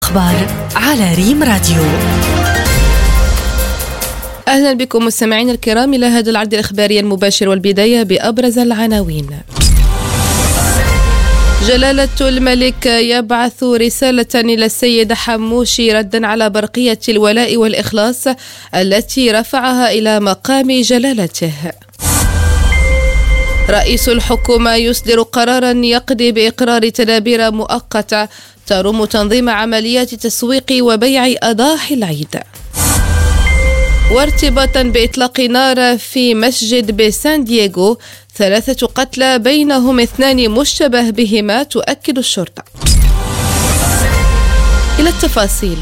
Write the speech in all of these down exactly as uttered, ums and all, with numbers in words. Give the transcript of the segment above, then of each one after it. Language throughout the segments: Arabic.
الأخبار على ريم راديو. أهلا بكم مستمعين الكرام إلى هذا العرض الإخباري المباشر، والبداية بأبرز العناوين. جلالة الملك يبعث رسالة إلى السيد حموشي ردا على برقية الولاء والإخلاص التي رفعها إلى مقام جلالته. رئيس الحكومة يصدر قرارا يقضي بإقرار تدابير مؤقتة تروم تنظيم عمليات تسويق وبيع أضاحي العيد. وارتباطا بإطلاق نار في مسجد بسان دييغو، ثلاثة قتلى بينهم اثنان مشتبه بهما تؤكد الشرطة. إلى التفاصيل.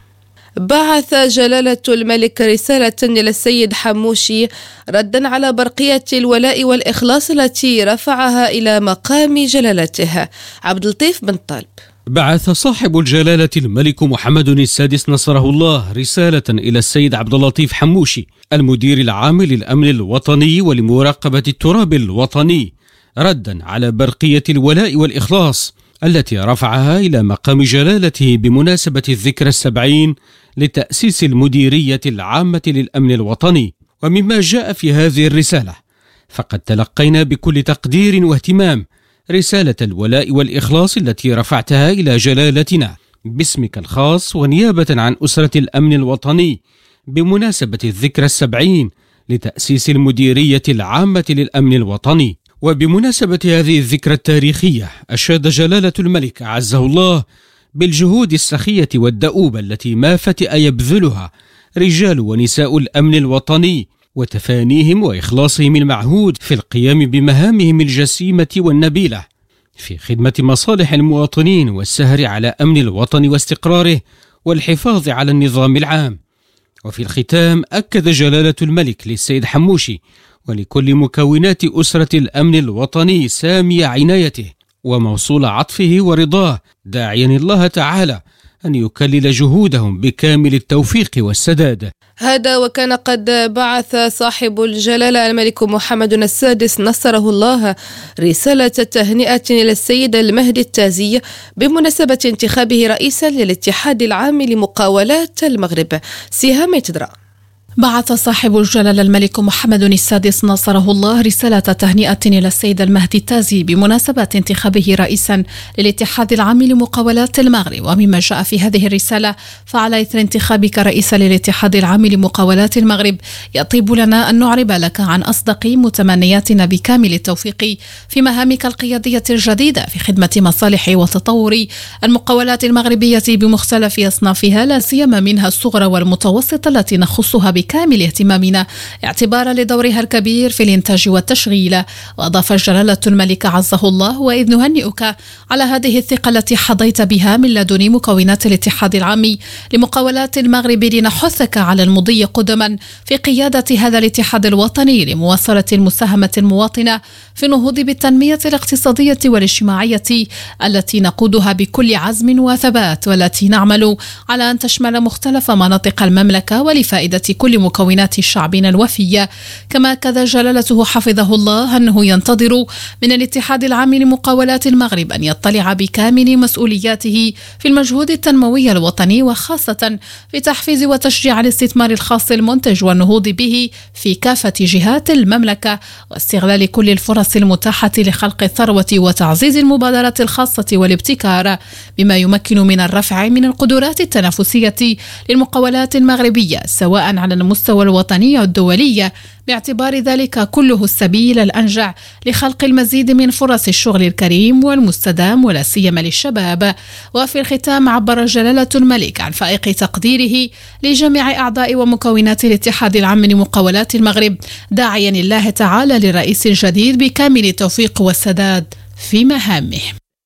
بعث جلالة الملك رسالة إلى السيد حموشي ردا على برقية الولاء والإخلاص التي رفعها إلى مقام جلالته. عبد اللطيف بن طالب. بعث صاحب الجلالة الملك محمد السادس نصره الله رسالة إلى السيد عبد اللطيف حموشي المدير العام للأمن الوطني ولمراقبة التراب الوطني ردا على برقية الولاء والإخلاص التي رفعها إلى مقام جلالته بمناسبة الذكرى السبعين لتأسيس المديرية العامة للأمن الوطني. ومما جاء في هذه الرسالة، فقد تلقينا بكل تقدير واهتمام رسالة الولاء والإخلاص التي رفعتها إلى جلالتنا باسمك الخاص ونيابة عن أسرة الأمن الوطني بمناسبة الذكرى السبعين لتأسيس المديرية العامة للأمن الوطني. وبمناسبة هذه الذكرى التاريخية، أشاد جلالة الملك أعزه الله بالجهود السخية والدؤوبة التي ما فتئ يبذلها رجال ونساء الأمن الوطني، وتفانيهم وإخلاصهم المعهود في القيام بمهامهم الجسيمة والنبيلة في خدمة مصالح المواطنين والسهر على أمن الوطن واستقراره والحفاظ على النظام العام. وفي الختام، أكد جلالة الملك للسيد حموشي ولكل مكونات أسرة الأمن الوطني سامي عنايته وموصول عطفه ورضاه، داعيا الله تعالى أن يكلل جهودهم بكامل التوفيق والسداد. هذا وكان قد بعث صاحب الجلالة الملك محمد السادس نصره الله رسالة تهنئة إلى السيد المهدي التازي بمناسبة انتخابه رئيسا للاتحاد العام لمقاولات المغرب. سهام تدرى. بعث صاحب الجلالة الملك محمد السادس نصره الله رسالة تهنئة إلى السيد المهدي التازي بمناسبة انتخابه رئيسا للاتحاد العام لمقاولات المغرب. ومما جاء في هذه الرسالة، فعلى إثر انتخابك رئيسا للاتحاد العام لمقاولات المغرب يطيب لنا أن نعرب لك عن أصدق متمنياتنا بكامل التوفيق في مهامك القيادية الجديدة في خدمة مصالح وتطور المقاولات المغربية بمختلف أصنافها، لا سيما منها الصغرى والمتوسطة التي نخصها بكامل كامل اهتمامنا اعتبارا لدورها الكبير في الإنتاج والتشغيل. وأضاف جلالة الملك عزه الله: وإذ نهنئك على هذه الثقة التي حظيت بها من لدن مكونات الاتحاد العام لمقاولات المغرب لنحثك على المضي قدما في قيادة هذا الاتحاد الوطني لمواصلة المساهمة المواطنة في النهوض بالتنمية الاقتصادية والاجتماعية التي نقودها بكل عزم وثبات، والتي نعمل على أن تشمل مختلف مناطق المملكة ولفائدة كل مكونات شعبنا الوفية. كما أكد جلالته حفظه الله أنه ينتظر من الاتحاد العام لمقاولات المغرب أن يطلع بكامل مسؤولياته في المجهود التنموي الوطني، وخاصة في تحفيز وتشجيع الاستثمار الخاص المنتج والنهوض به في كافة جهات المملكة، واستغلال كل الفرص المتاحة لخلق الثروة وتعزيز المبادرات الخاصة والابتكار، بما يمكن من الرفع من القدرات التنافسية للمقاولات المغربية سواء على المستوى الوطني والدولي، باعتبار ذلك كله السبيل الأنجع لخلق المزيد من فرص الشغل الكريم والمستدام ولا سيما للشباب. وفي الختام، عبر جلالة الملك عن فائق تقديره لجميع أعضاء ومكونات الاتحاد العام لمقاولات المغرب، داعيا الله تعالى للرئيس الجديد بكامل التوفيق والسداد في مهامه.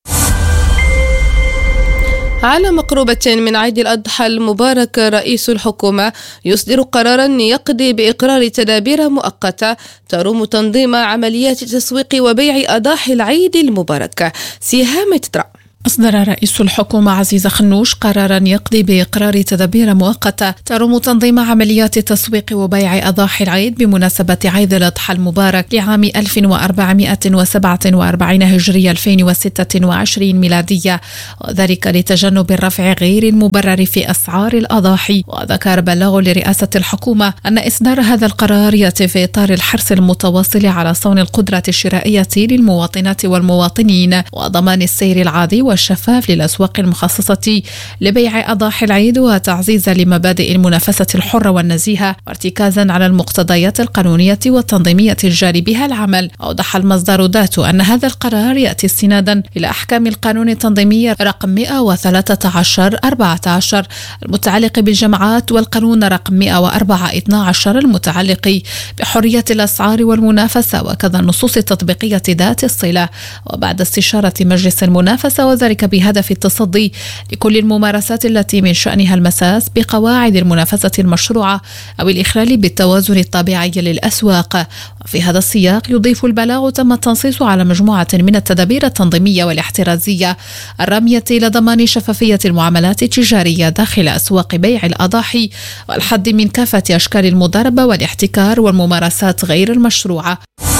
على مقربة من عيد الأضحى المبارك، رئيس الحكومة يصدر قرارا يقضي بإقرار تدابير مؤقتة تروم تنظيم عمليات تسويق وبيع أضاحي العيد المبارك. سهام تدرى. أصدر رئيس الحكومة عزيز خنوش قرارا يقضي بإقرار تدابير مؤقتة تروم تنظيم عمليات تسويق وبيع أضاحي العيد بمناسبة عيد الأضحى المبارك لعام ألف وأربعمائة وسبعة وأربعين هجرية ألفين وستة وعشرين ميلادية، وذلك لتجنب الرفع غير المبرر في أسعار الأضاحي. وذكر بلاغ لرئاسة الحكومة أن إصدار هذا القرار يأتي في إطار الحرص المتواصل على صون القدرة الشرائية للمواطنات والمواطنين وضمان السير العادي والشفاف للأسواق المخصصة لبيع أضاحي العيد، وتعزيزا لمبادئ المنافسة الحرة والنزيهة، وارتكازا على المقتضيات القانونية والتنظيمية الجاري بها العمل. أوضح المصدر ذات أن هذا القرار يأتي استنادا إلى أحكام القانون التنظيمي رقم مئة وثلاثة عشر أربعة عشر المتعلق بالجماعات، والقانون رقم مئة وأربعة اثني عشر المتعلق بحرية الأسعار والمنافسة، وكذا النصوص التطبيقية ذات الصلة. وبعد استشارة مجلس المنافسة وذلك بهدف التصدي لكل الممارسات التي من شأنها المساس بقواعد المنافسة المشروعة أو الإخلال بالتوازن الطبيعي للأسواق. وفي هذا السياق يضيف البلاغ تم التنصيص على مجموعة من التدابير التنظيمية والاحترازية الرامية إلى ضمان شفافية المعاملات التجارية داخل أسواق بيع الأضاحي والحد من كافة أشكال المضاربة والاحتكار والممارسات غير المشروعة.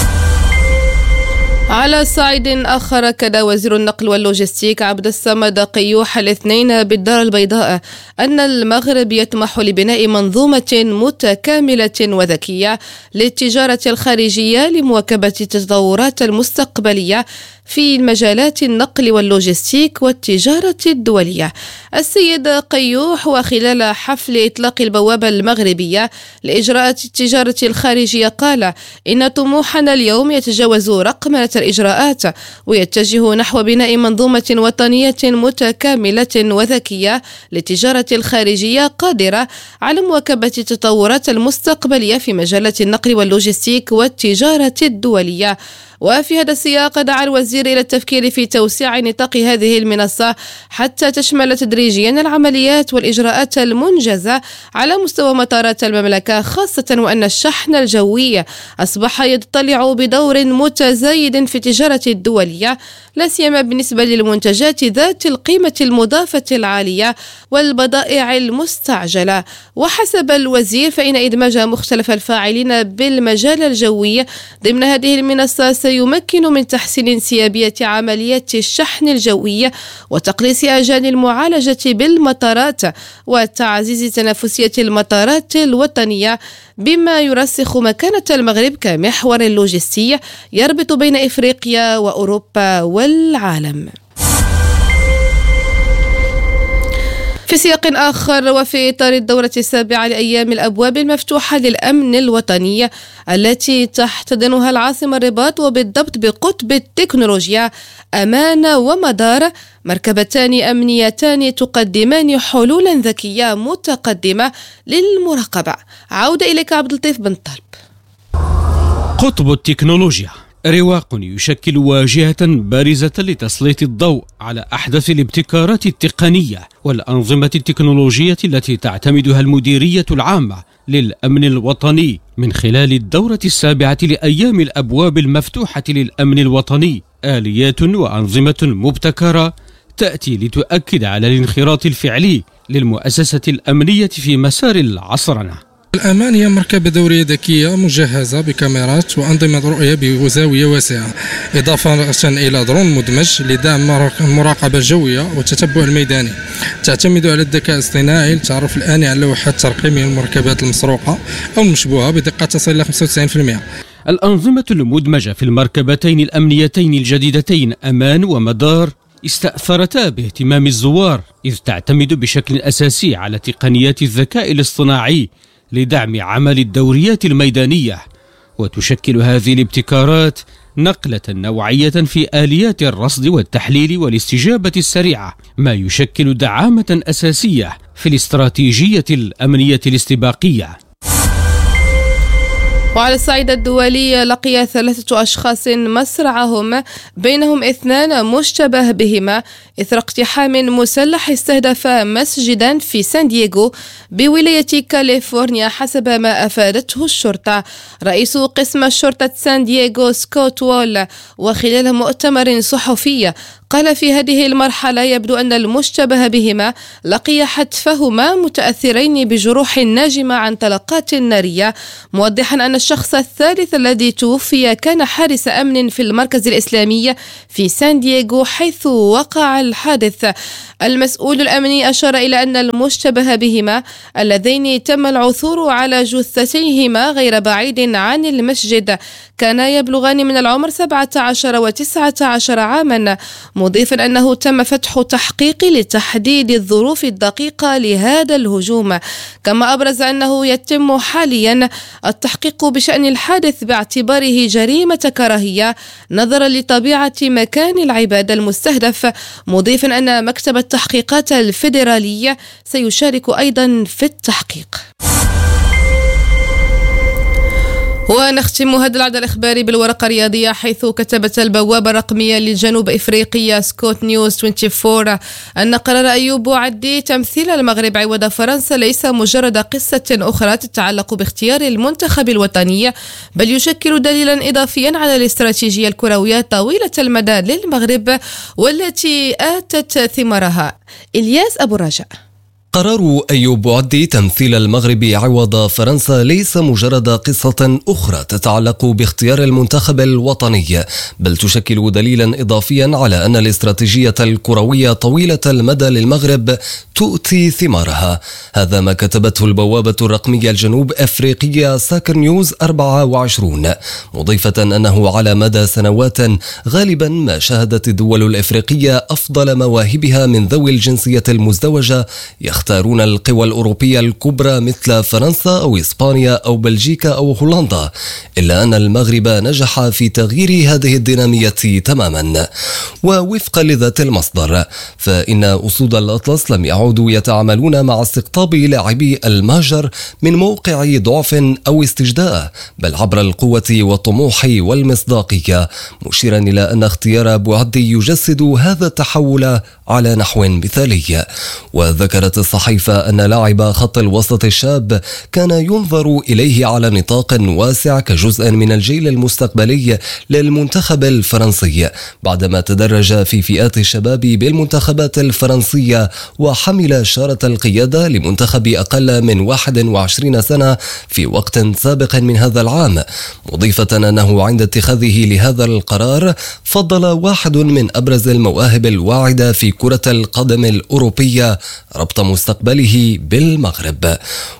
على صعيد آخر، أكد وزير النقل واللوجستيك عبد الصمد قيوح الاثنين بالدار البيضاء أن المغرب يطمح لبناء منظومة متكاملة وذكية للتجارة الخارجية لمواكبة التطورات المستقبلية في مجالات النقل واللوجستيك والتجارة الدولية. السيد قيوح وخلال حفل إطلاق البوابة المغربية لإجراءات التجارة الخارجية قال إن طموحنا اليوم يتجاوز رقمنة الإجراءات ويتجه نحو بناء منظومة وطنية متكاملة وذكية للتجارة الخارجية قادرة على مواكبة التطورات المستقبلية في مجالات النقل واللوجستيك والتجارة الدولية. وفي هذا السياق دعا الوزير إلى التفكير في توسيع نطاق هذه المنصة حتى تشمل تدريجيا العمليات والإجراءات المنجزة على مستوى مطارات المملكة، خاصة وأن الشحن الجوي أصبح يتطلع بدور متزايد في التجارة الدولية، لا سيما بالنسبة للمنتجات ذات القيمة المضافة العالية والبضائع المستعجلة. وحسب الوزير فإن إدماج مختلف الفاعلين بالمجال الجوي ضمن هذه المنصة سيمكن من تحسين انسيابية عمليات الشحن الجوي وتقليص أجال المعالجة بالمطارات وتعزيز تنافسية المطارات الوطنية، بما يرسخ مكانة المغرب كمحور لوجستي يربط بين إفريقيا وأوروبا والعالم. في سياق آخر، وفي إطار الدورة السابعة لأيام الأبواب المفتوحة للأمن الوطني التي تحتضنها العاصمة الرباط وبالضبط بقطب التكنولوجيا أمان ومدار، مركبتان أمنيتان تقدمان حلولا ذكية متقدمة للمراقبة. عودة إليك عبد اللطيف بن طالب. قطب التكنولوجيا رواق يشكل واجهة بارزة لتسليط الضوء على أحدث الابتكارات التقنية والأنظمة التكنولوجية التي تعتمدها المديرية العامة للأمن الوطني من خلال الدورة السابعة لأيام الأبواب المفتوحة للأمن الوطني. آليات وأنظمة مبتكرة تأتي لتؤكد على الانخراط الفعلي للمؤسسة الأمنية في مسار العصرنة. الأمان هي مركبة دورية ذكية مجهزة بكاميرات وأنظمة رؤية بزاوية واسعة، إضافة إلى درون مدمج لدعم المراقبة الجوية والتتبع الميداني. تعتمد على الذكاء الاصطناعي للتعرف الآني على لوحات ترقيم المركبات المسروقة أو المشبوهة بدقة تصل إلى خمسة وتسعين بالمئة. الأنظمة المدمجة في المركبتين الأمنيتين الجديدتين أمان ومدار استأثرتا باهتمام الزوار، إذ تعتمد بشكل أساسي على تقنيات الذكاء الاصطناعي لدعم عمل الدوريات الميدانية، وتشكل هذه الابتكارات نقلة نوعية في آليات الرصد والتحليل والاستجابة السريعة، ما يشكل دعامة أساسية في الاستراتيجية الأمنية الاستباقية. وعلى الصعيد الدولي، لقي ثلاثة أشخاص مصرعهم بينهم اثنان مشتبه بهما إثر اقتحام مسلح استهدف مسجدا في سان دييغو بولاية كاليفورنيا حسب ما أفادته الشرطة. رئيس قسم شرطة سان دييغو سكوت وول وخلال مؤتمر صحفي قال في هذه المرحلة يبدو أن المشتبه بهما لقي حتفهما متأثرين بجروح ناجمة عن طلقات نارية، موضحا أن الشخص الثالث الذي توفي كان حارس أمن في المركز الإسلامي في سان دييغو حيث وقع الحادث. المسؤول الأمني أشار إلى أن المشتبه بهما اللذين تم العثور على جثتيهما غير بعيد عن المسجد كانا يبلغان من العمر سبعة عشر وتسعة عشر عاما، مضيفا أنه تم فتح تحقيق لتحديد الظروف الدقيقة لهذا الهجوم. كما أبرز أنه يتم حاليا التحقيق بشأن الحادث باعتباره جريمة كراهية نظرا لطبيعة مكان العبادة المستهدف، مضيفا أن مكتب التحقيقات الفيدرالي سيشارك أيضا في التحقيق. ونختم هذا العدد الإخباري بالورقة الرياضية، حيث كتبت البوابة الرقمية للجنوب إفريقيا سكوت نيوز أربعة وعشرين أن قرار أيوب عدي تمثيل المغرب عوض فرنسا ليس مجرد قصة أخرى تتعلق باختيار المنتخب الوطني، بل يشكل دليلا إضافيا على الاستراتيجية الكروية طويلة المدى للمغرب والتي آتت ثمارها. إلياس أبو رجاء. قرار أيوب عدي تمثيل المغرب عوض فرنسا ليس مجرد قصة أخرى تتعلق باختيار المنتخب الوطني، بل تشكل دليلا إضافيا على أن الاستراتيجية الكروية طويلة المدى للمغرب تؤتي ثمارها. هذا ما كتبته البوابة الرقمية الجنوب أفريقية ساكر نيوز أربعة وعشرين، مضيفة أنه على مدى سنوات غالبا ما شهدت الدول الأفريقية أفضل مواهبها من ذوي الجنسية المزدوجة يختارون القوى الأوروبية الكبرى مثل فرنسا أو إسبانيا أو بلجيكا أو هولندا، إلا أن المغرب نجح في تغيير هذه الدينامية تماما. ووفقا لذات المصدر فإن أسود الأطلس لم يعودوا يتعاملون مع استقطاب لاعبي المهجر من موقع ضعف أو استجداء، بل عبر القوة والطموح والمصداقية، مشيرا إلى أن اختيار بوعدي يجسد هذا التحول على نحو مثالي. وذكرت الصحيفة أن لاعب خط الوسط الشاب كان ينظر إليه على نطاق واسع كجزء من الجيل المستقبلي للمنتخب الفرنسي، بعدما تدرج في فئات الشباب بالمنتخبات الفرنسية وحمل شارة القيادة لمنتخب أقل من واحد وعشرين سنة في وقت سابق من هذا العام، مضيفة أنه عند اتخاذه لهذا القرار فضل واحد من أبرز المواهب الواعدة في كرة القدم الأوروبية ربط مستقبله بالمغرب.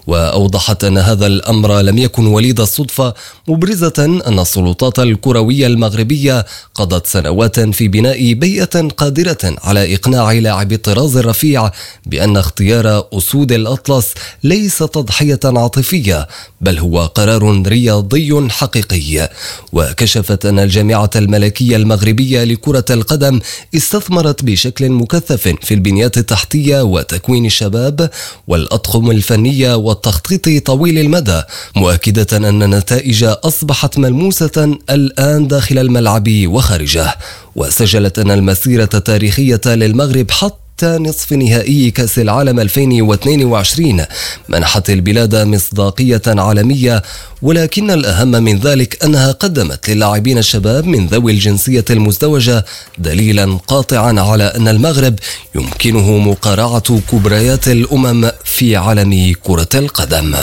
وأوضحت أن هذا الأمر لم يكن وليد الصدفة، مبرزة أن السلطات الكروية المغربية قضت سنوات في بناء بيئة قادرة على إقناع لاعب الطراز الرفيع بأن اختيار أسود الأطلس ليس تضحية عاطفية، بل هو قرار رياضي حقيقي. وكشفت أن الجامعة الملكية المغربية لكرة القدم استثمرت بشكل مكثف في البنيات التحتية وتكوين الشباب والأطقم الفنية والتخطيط طويل المدى، مؤكدة أن النتائج أصبحت ملموسة الآن داخل الملعب وخارجه. وسجلت أن المسيرة التاريخية للمغرب حتى نصف نهائي كأس العالم ألفين واثنين وعشرين منحت البلاد مصداقية عالمية، ولكن الأهم من ذلك أنها قدمت للاعبين الشباب من ذوي الجنسية المزدوجة دليلا قاطعا على أن المغرب يمكنه مقارعة كبريات الأمم في عالم كرة القدم.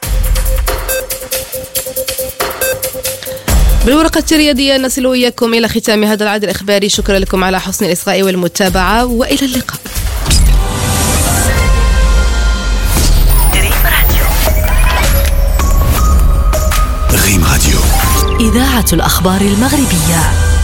بالورقة الرياضية نصل إياكم إلى ختام هذا العدد الإخباري. شكرا لكم على حسن الإصغاء والمتابعة، وإلى اللقاء. ريم راديو، إذاعة الأخبار المغربية.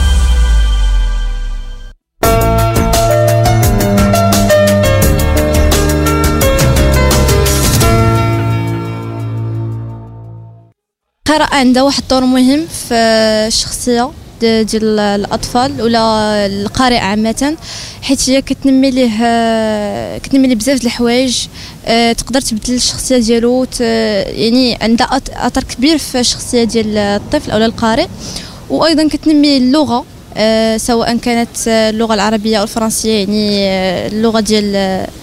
القراءة عندها واحد الدور مهم في الشخصية ديال الأطفال ولا القارئ عامة، حيث هي كتنمي ليه كتنمي ليه بزاف د الحوايج، تقدر تبدل الشخصية ديالو، يعني عندها أثر كبير في الشخصية ديال الطفل أو القارئ. وأيضا كتنمي اللغة سواء كانت اللغة العربية أو الفرنسية، يعني اللغة ديال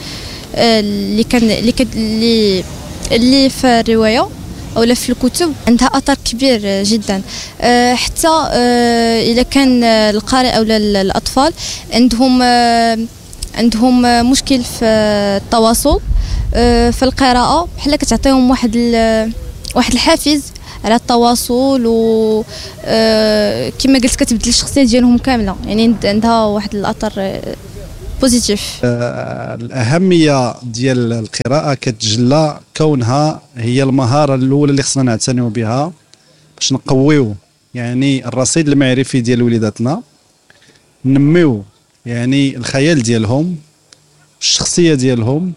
اللي كان اللي اللي في الرواية أو في الكتب عندها أثر كبير جدا. حتى إذا كان القارئ أو الأطفال عندهم عندهم مشكل في التواصل في القراءة، بحال كتعطيهم واحد واحد الحافز على التواصل، و كما قلت كتبدل الشخصية ديالهم كاملة، يعني عندها واحد الأثر بوزيتيف. الأهمية ديال القراءة كتجلى كونها هي المهارة الأولى اللي خصنا نعتنيو بها باش نقويو يعني الرصيد المعرفي ديال وليداتنا، نميو يعني الخيال ديالهم، الشخصية ديالهم،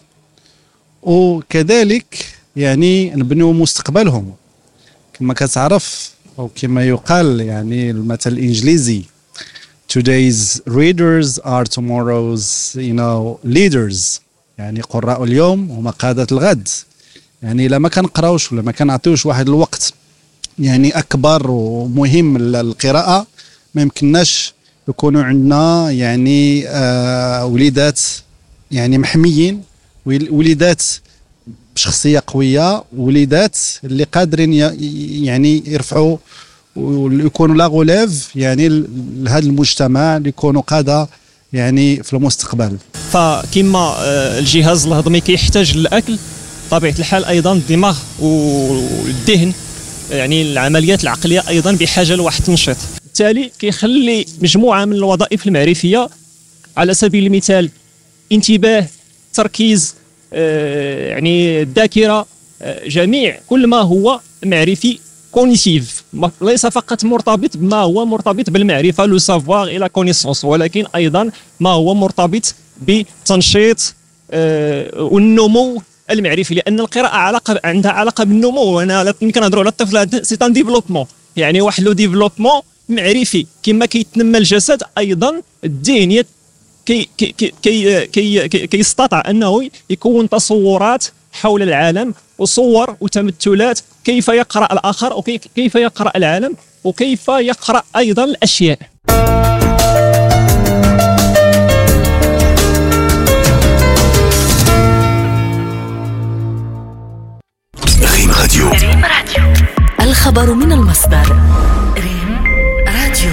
وكذلك يعني نبنيو مستقبلهم. كما كتعرف أو كما يقال يعني المثل الإنجليزي Today's readers are tomorrow's you know leaders، يعني قراء اليوم هما قادة الغد. يعني إلا ما كنقراوش ولا ما كنعطيوش واحد الوقت يعني أكبر ومهم للقراءة، ما يمكنناش يكونوا عندنا يعني آه وليدات يعني محميين، وليدات بشخصية قوية، وليدات اللي قادرين يعني يرفعوا ويكونوا لا غوليف يعني لهذا المجتمع، اللي يكونوا قادة يعني في المستقبل. فكما الجهاز الهضمي كيحتاج للأكل، طبيعة الحال أيضا الدماغ والذهن يعني العمليات العقلية أيضا بحاجة لواحد التنشيط، بالتالي كيخلي مجموعة من الوظائف المعرفية، على سبيل المثال انتباه، تركيز، يعني الذاكرة، جميع كل ما هو معرفي كونيتيف، ليس فقط مرتبط بما هو مرتبط بالمعرفة لو سافوار إلى كونيسونس، ولكن أيضا ما هو مرتبط بتنشيط والنمو المعرفي، لأن القراءة علاقة عندها علاقة بالنمو. وأنا يمكن نهضروا على الطفل سي ان ديفلوبمون، يعني واحد لو ديفلوبمون معرفي. كما كيتنمى الجسد أيضا الذهن كي كي كي كي كي يستطيع أنه يكون تصورات حول العالم وصور وتمثلات، كيف يقرأ الآخر وكيف يقرأ العالم وكيف يقرأ أيضا الأشياء. ريم راديو، الخبر من المصدر. ريم راديو.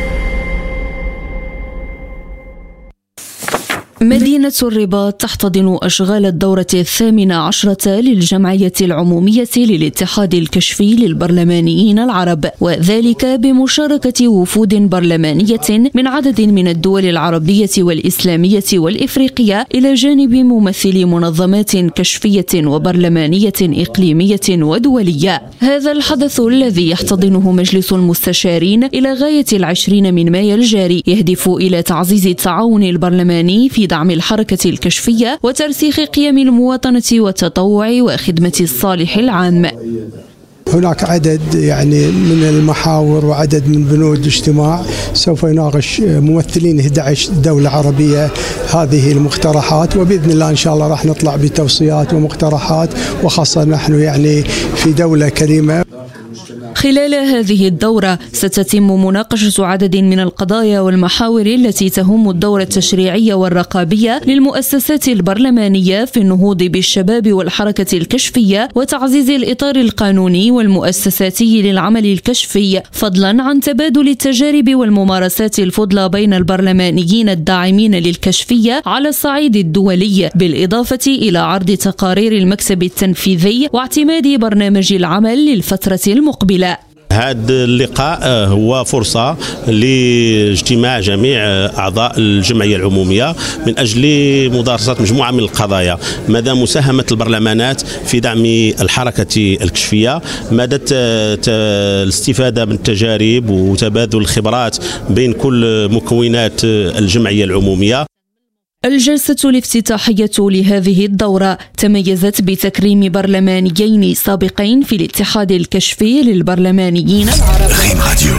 مدينة الرباط تحتضن أشغال الدورة الثامنة عشرة للجمعية العمومية للاتحاد الكشفي للبرلمانيين العرب، وذلك بمشاركة وفود برلمانية من عدد من الدول العربية والإسلامية والإفريقية، إلى جانب ممثلي منظمات كشفية وبرلمانية إقليمية ودولية. هذا الحدث الذي يحتضنه مجلس المستشارين إلى غاية العشرين من مايو الجاري يهدف إلى تعزيز التعاون البرلماني في دعم الحركة الكشفية وترسيخ قيم المواطنة والتطوع وخدمة الصالح العام. هناك عدد يعني من المحاور وعدد من بنود اجتماع سوف يناقش ممثلين أحد عشر دولة عربية هذه المقترحات، وبإذن الله إن شاء الله راح نطلع بتوصيات ومقترحات، وخاصة نحن يعني في دولة كريمة. خلال هذه الدورة ستتم مناقشة عدد من القضايا والمحاور التي تهم الدور التشريعي والرقابية للمؤسسات البرلمانية في النهوض بالشباب والحركة الكشفية وتعزيز الإطار القانوني والمؤسساتي للعمل الكشفي، فضلا عن تبادل التجارب والممارسات الفضلى بين البرلمانيين الداعمين للكشفية على الصعيد الدولي، بالإضافة إلى عرض تقارير المكتب التنفيذي واعتماد برنامج العمل للفترة المقبلة. هذا اللقاء هو فرصة لاجتماع جميع أعضاء الجمعية العمومية من أجل مدارسة مجموعة من القضايا، مدى مساهمة البرلمانات في دعم الحركة الكشفية، مدى الاستفادة من التجارب وتبادل الخبرات بين كل مكونات الجمعية العمومية. الجلسة الافتتاحية لهذه الدورة تميزت بتكريم برلمانيين سابقين في الاتحاد الكشفي للبرلمانيين العرب. ريم راديو.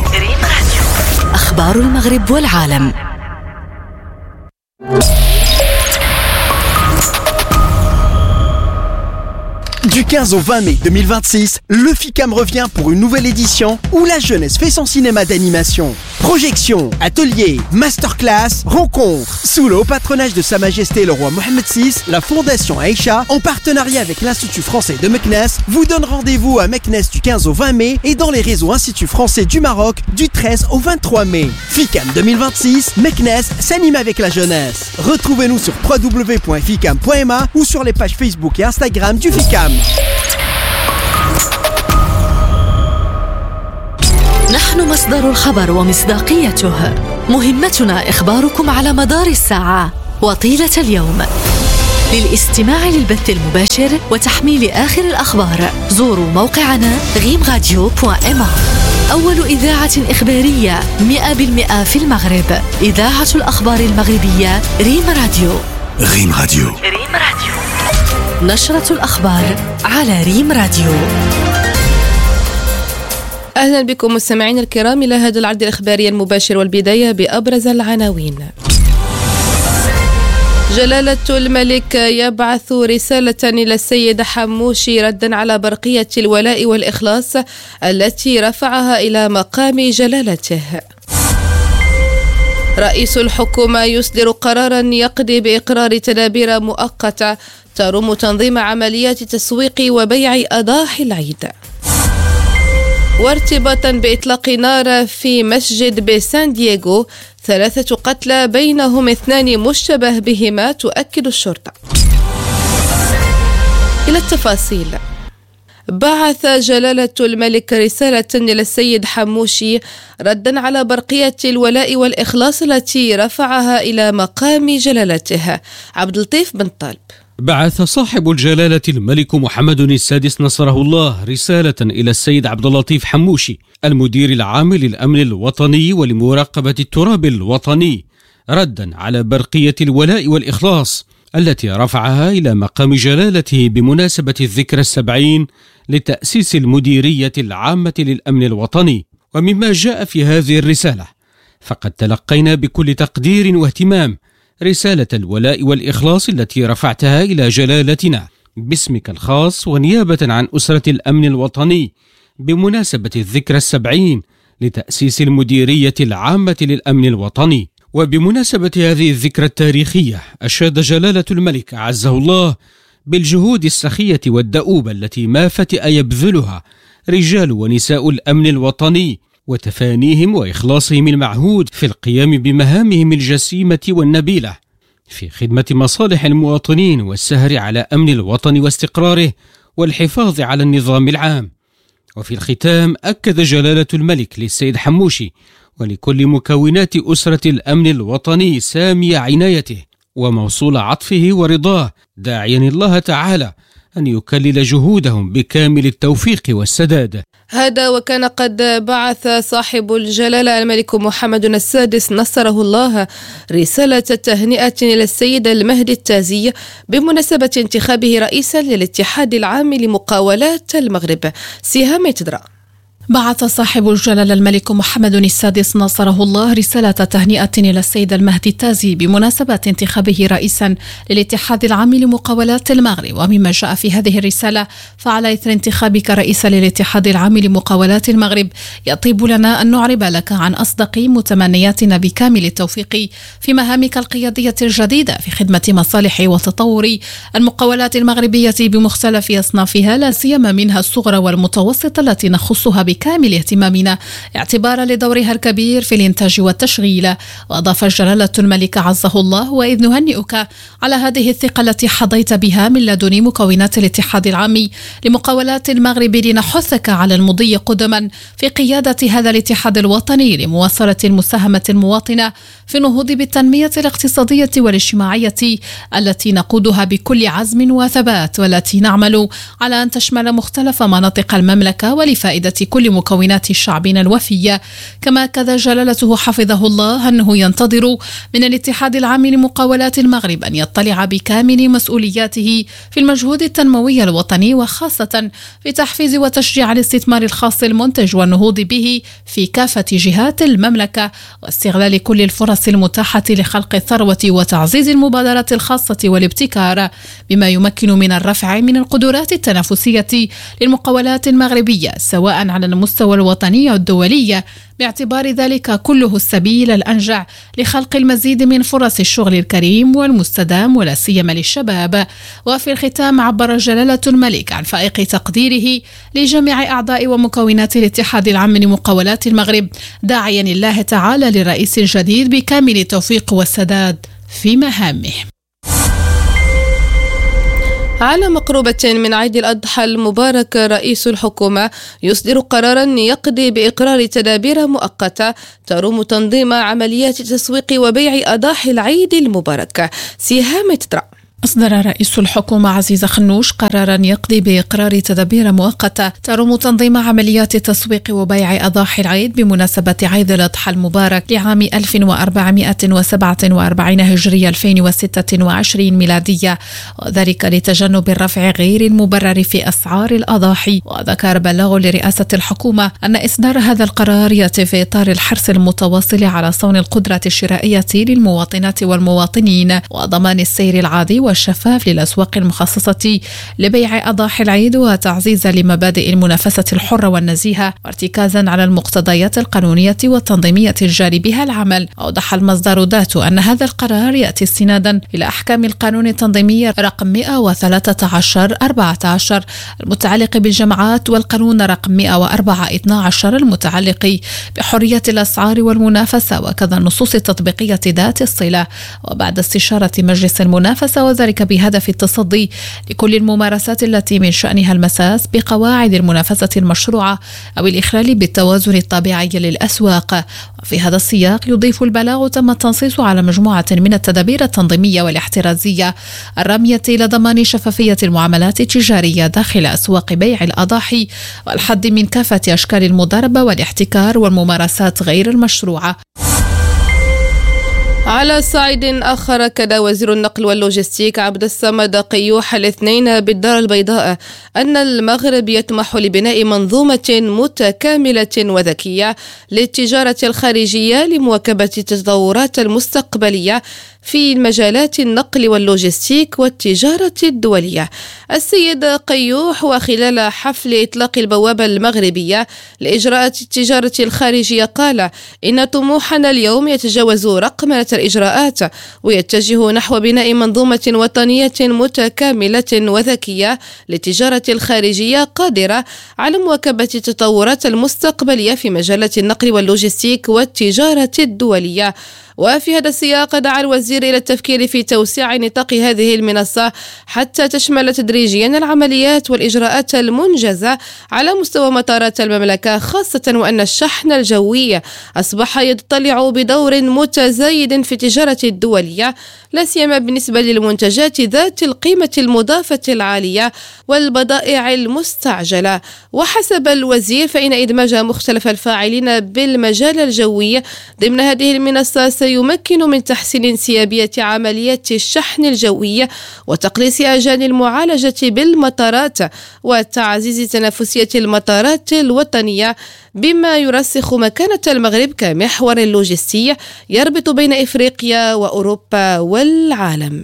أخبار المغرب والعالم. Du quinze au vingt mai deux mille vingt-six, le FICAM revient pour une nouvelle édition où la jeunesse fait son cinéma d'animation. Projections, ateliers, masterclass, rencontres. Sous le haut patronage de Sa Majesté le roi Mohammed six, la Fondation Aïcha, en partenariat avec l'Institut français de Meknès, vous donne rendez-vous à Meknès du quinze au vingt mai et dans les réseaux Institut français du Maroc du treize au vingt-trois mai. FICAM deux mille vingt-six, Meknès s'anime avec la jeunesse. Retrouvez-nous sur w w w point ficam point m a ou sur les pages Facebook et Instagram du FICAM. نحن مصدر الخبر ومصداقيته. مهمتنا إخباركم على مدار الساعة وطيلة اليوم. للاستماع للبث المباشر وتحميل آخر الأخبار زوروا موقعنا غيم راديو دوت ام. أول إذاعة إخبارية مئة بالمئة في المغرب. إذاعة الأخبار المغربية ريم راديو. ريم راديو. ريم راديو. نشرة الأخبار على ريم راديو. أهلا بكم مستمعين الكرام إلى هذا العرض الإخباري المباشر، والبداية بأبرز العناوين. جلالة الملك يبعث رسالة إلى السيد حموشي ردا على برقية الولاء والإخلاص التي رفعها إلى مقام جلالته. رئيس الحكومة يصدر قرارا يقضي بإقرار تدابير مؤقتة ترم تنظيم عمليات تسويق وبيع أضاحي العيد. وارتباطا بإطلاق نار في مسجد بسان دييغو، ثلاثة قتلى بينهم اثنان مشتبه بهما تؤكد الشرطة. إلى التفاصيل. بعث جلالة الملك رسالة إلى السيد حموشي ردا على برقية الولاء والإخلاص التي رفعها إلى مقام جلالته. عبد اللطيف بن طالب. بعث صاحب الجلالة الملك محمد السادس نصره الله رسالة إلى السيد عبد اللطيف حموشي المدير العام للأمن الوطني ولمراقبة التراب الوطني ردا على برقية الولاء والإخلاص التي رفعها إلى مقام جلالته بمناسبة الذكرى السبعين لتأسيس المديرية العامة للأمن الوطني. ومما جاء في هذه الرسالة، فقد تلقينا بكل تقدير واهتمام رسالة الولاء والإخلاص التي رفعتها إلى جلالتنا باسمك الخاص ونيابة عن أسرة الأمن الوطني بمناسبة الذكرى السبعين لتأسيس المديرية العامة للأمن الوطني. وبمناسبة هذه الذكرى التاريخية أشاد جلالة الملك أعزه الله بالجهود السخية والدؤوبة التي ما فتئ يبذلها رجال ونساء الأمن الوطني وتفانيهم وإخلاصهم المعهود في القيام بمهامهم الجسيمة والنبيلة في خدمة مصالح المواطنين والسهر على أمن الوطن واستقراره والحفاظ على النظام العام. وفي الختام أكد جلالة الملك للسيد حموشي ولكل مكونات أسرة الأمن الوطني سامي عنايته وموصول عطفه ورضاه، داعيا الله تعالى أن يكلل جهودهم بكامل التوفيق والسداد. هذا وكان قد بعث صاحب الجلالة الملك محمد السادس نصره الله رسالة تهنئة إلى السيد المهدي التازي بمناسبة انتخابه رئيسا للاتحاد العام لمقاولات المغرب. سهام تدرى. بعث صاحب الجلالة الملك محمد السادس نصره الله رسالة تهنئة إلى السيد المهدي التازي بمناسبة انتخابه رئيسا للاتحاد العام لمقاولات المغرب. ومما جاء في هذه الرسالة، فعلى إثر انتخابك رئيسا للاتحاد العام لمقاولات المغرب يطيب لنا أن نعرب لك عن أصدق متمنياتنا بكامل التوفيق في مهامك القيادية الجديدة في خدمة مصالح وتطور المقاولات المغربية بمختلف أصنافها، لا سيما منها الصغرى والمتوسطة التي نخصها بكامل كامل اهتمامنا اعتبارا لدورها الكبير في الإنتاج والتشغيل. وأضاف جلالة الملك عزه الله: وإذ نهنئك على هذه الثقة التي حظيت بها من لدن مكونات الاتحاد العام لمقاولات المغرب لنحثك على المضي قدما في قيادة هذا الاتحاد الوطني لمواصلة المساهمة المواطنة في النهوض بالتنمية الاقتصادية والاجتماعية التي نقودها بكل عزم وثبات، والتي نعمل على أن تشمل مختلف مناطق المملكة ولفائدة كل مكونات شعبنا الوفية. كما أكد جلالته حفظه الله أنه ينتظر من الاتحاد العام لمقاولات المغرب أن يطلع بكامل مسؤولياته في المجهود التنموي الوطني، وخاصة في تحفيز وتشجيع الاستثمار الخاص المنتج والنهوض به في كافة جهات المملكة، واستغلال كل الفرص الفرص المتاحة لخلق الثروة وتعزيز المبادرات الخاصة والابتكار، بما يمكن من الرفع من القدرات التنافسية للمقاولات المغربية سواء على المستوى الوطني أو الدولي، باعتبار ذلك كله السبيل الأنجع لخلق المزيد من فرص الشغل الكريم والمستدام ولا سيما للشباب. وفي الختام عبر جلالة الملك عن فائق تقديره لجميع أعضاء ومكونات الاتحاد العام لمقاولات المغرب، داعيا الله تعالى للرئيس الجديد بكامل التوفيق والسداد في مهامه. على مقربة من عيد الأضحى المبارك، رئيس الحكومة يصدر قرارا يقضي بإقرار تدابير مؤقتة تروم تنظيم عمليات تسويق وبيع أضاحي العيد المبارك. سهام تترى. أصدر رئيس الحكومة عزيز خنوش قرارا يقضي بإقرار تدابير مؤقتة تروم تنظيم عمليات تسويق وبيع أضاحي العيد بمناسبة عيد الأضحى المبارك لعام ألف وأربعمائة وسبعة وأربعين هجرية ألفين وستة وعشرين ميلادية، وذلك لتجنب الرفع غير المبرر في أسعار الأضاحي. وذكر بلاغ لرئاسة الحكومة أن إصدار هذا القرار يأتي في إطار الحرص المتواصل على صون القدرة الشرائية للمواطنات والمواطنين وضمان السير العادي والشفاف للأسواق المخصصة لبيع أضاحي العيد، وتعزيزا لمبادئ المنافسة الحرة والنزيهة، وارتكازا على المقتضيات القانونية والتنظيمية الجاري بها العمل. أوضح المصدر ذات أن هذا القرار يأتي استنادا إلى أحكام القانون التنظيمي رقم مئة وثلاثة عشر أربعة عشر المتعلق بالجماعات، والقانون رقم مئة وأربعة اثني عشر المتعلق بحرية الأسعار والمنافسة، وكذا النصوص التطبيقية ذات الصلة. وبعد استشارة مجلس المنافسة، وذلك بهدف التصدي لكل الممارسات التي من شأنها المساس بقواعد المنافسة المشروعة أو الإخلال بالتوازن الطبيعي للأسواق. وفي هذا السياق يضيف البلاغ تم التنصيص على مجموعة من التدابير التنظيمية والاحترازية الرامية إلى ضمان شفافية المعاملات التجارية داخل أسواق بيع الأضاحي، والحد من كافة أشكال المضاربة والاحتكار والممارسات غير المشروعة. على صعيد آخر، أكد وزير النقل واللوجستيك عبد الصمد قيوح الاثنين بالدار البيضاء أن المغرب يطمح لبناء منظومة متكاملة وذكية للتجارة الخارجية لمواكبة التطورات المستقبلية في مجالات النقل واللوجستيك والتجارة الدولية. السيد قيوح وخلال حفل إطلاق البوابة المغربية لإجراءات التجارة الخارجية قال إن طموحنا اليوم يتجاوز رقمنة الإجراءات ويتجه نحو بناء منظومة وطنية متكاملة وذكية للتجارة الخارجية قادرة على مواكبة التطورات المستقبلية في مجالات النقل واللوجستيك والتجارة الدولية. وفي هذا السياق دعا الوزير إلى التفكير في توسيع نطاق هذه المنصة حتى تشمل تدريجيا العمليات والإجراءات المنجزة على مستوى مطارات المملكة، خاصة وأن الشحن الجوي أصبح يتطلع بدور متزايد في التجارة الدولية، لا سيما بالنسبة للمنتجات ذات القيمة المضافة العالية والبضائع المستعجلة. وحسب الوزير فإن إدماج مختلف الفاعلين بالمجال الجوي ضمن هذه المنصة سيمكن من تحسين انسيابية عمليات الشحن الجوي وتقليص أجال المعالجة بالمطارات وتعزيز تنافسية المطارات الوطنية، بما يرسخ مكانة المغرب كمحور لوجستي يربط بين إفريقيا وأوروبا والعالم.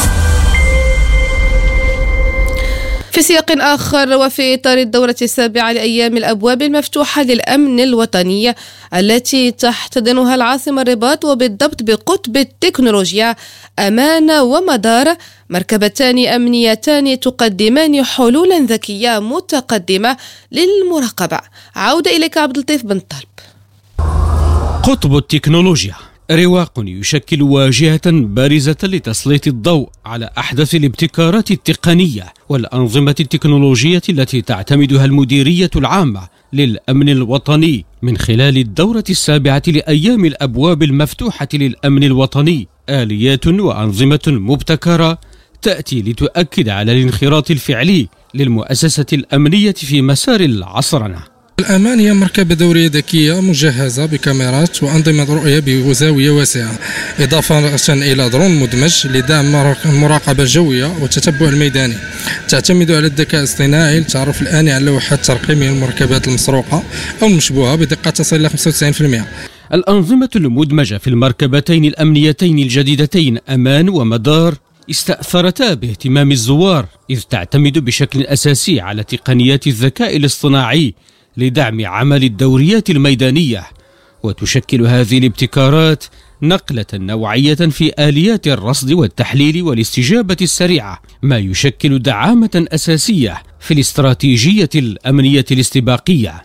في سياق آخر، وفي إطار الدورة السابعة لأيام الأبواب المفتوحة للأمن الوطني التي تحتضنها العاصمة الرباط وبالضبط بقطب التكنولوجيا أمان ومدار، مركبتان أمنيتان تقدمان حلولا ذكية متقدمة للمراقبة. عودة إليك عبد اللطيف بن طالب. قطب التكنولوجيا رواق يشكل واجهة بارزة لتسليط الضوء على أحدث الابتكارات التقنية والأنظمة التكنولوجية التي تعتمدها المديرية العامة للأمن الوطني من خلال الدورة السابعة لأيام الأبواب المفتوحة للأمن الوطني. آليات وأنظمة مبتكرة تأتي لتؤكد على الانخراط الفعلي للمؤسسة الأمنية في مسار العصرنة. الأمان هي مركبة دورية ذكية مجهزة بكاميرات وأنظمة رؤية بزاوية واسعة، إضافة إلى درون مدمج لدعم المراقبة الجوية والتتبع الميداني. تعتمد على الذكاء الاصطناعي لتعرف الآن على لوحات ترقيم المركبات المسروقة أو المشبوهة بدقة تصل إلى خمسة وتسعين بالمئة. الأنظمة المدمجة في المركبتين الأمنيتين الجديدتين أمان ومدار استأثرتا باهتمام الزوار، إذ تعتمد بشكل أساسي على تقنيات الذكاء الاصطناعي لدعم عمل الدوريات الميدانية، وتشكل هذه الابتكارات نقلة نوعية في آليات الرصد والتحليل والاستجابة السريعة، ما يشكل دعامة أساسية في الاستراتيجية الأمنية الاستباقية.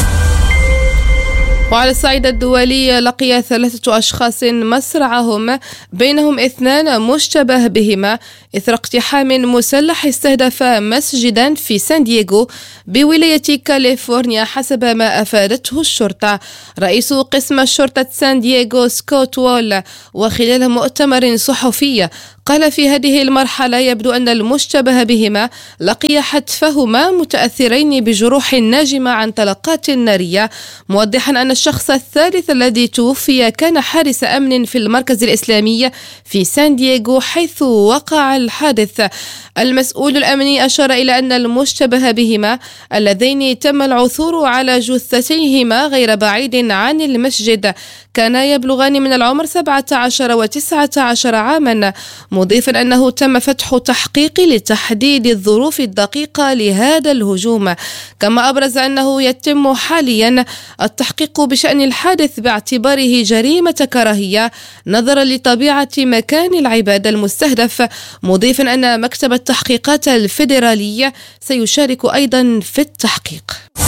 وعلى الصعيد الدولي، لقي ثلاثة أشخاص مصرعهم، بينهم اثنان مشتبه بهما، إثر اقتحام مسلح استهدف مسجدا في سان دييغو بولاية كاليفورنيا حسب ما أفادته الشرطة. رئيس قسم شرطة سان دييغو سكوت وول وخلال مؤتمر صحفي قال في هذه المرحلة يبدو أن المشتبه بهما لقي حتفهما متأثرين بجروح ناجمة عن طلقات نارية، موضحا أن الشخص الثالث الذي توفي كان حارس أمن في المركز الإسلامي في سان دييغو حيث وقع الحادث. المسؤول الأمني أشار إلى أن المشتبه بهما اللذين تم العثور على جثتيهما غير بعيد عن المسجد كانا يبلغان من العمر سبعة عشر وتسعة عشر عاما، مضيفا أنه تم فتح تحقيق لتحديد الظروف الدقيقة لهذا الهجوم. كما أبرز أنه يتم حاليا التحقيق بشأن الحادث باعتباره جريمة كراهية نظرا لطبيعة مكان العبادة المستهدف، مضيفا أن مكتب التحقيقات الفيدرالي سيشارك أيضا في التحقيق.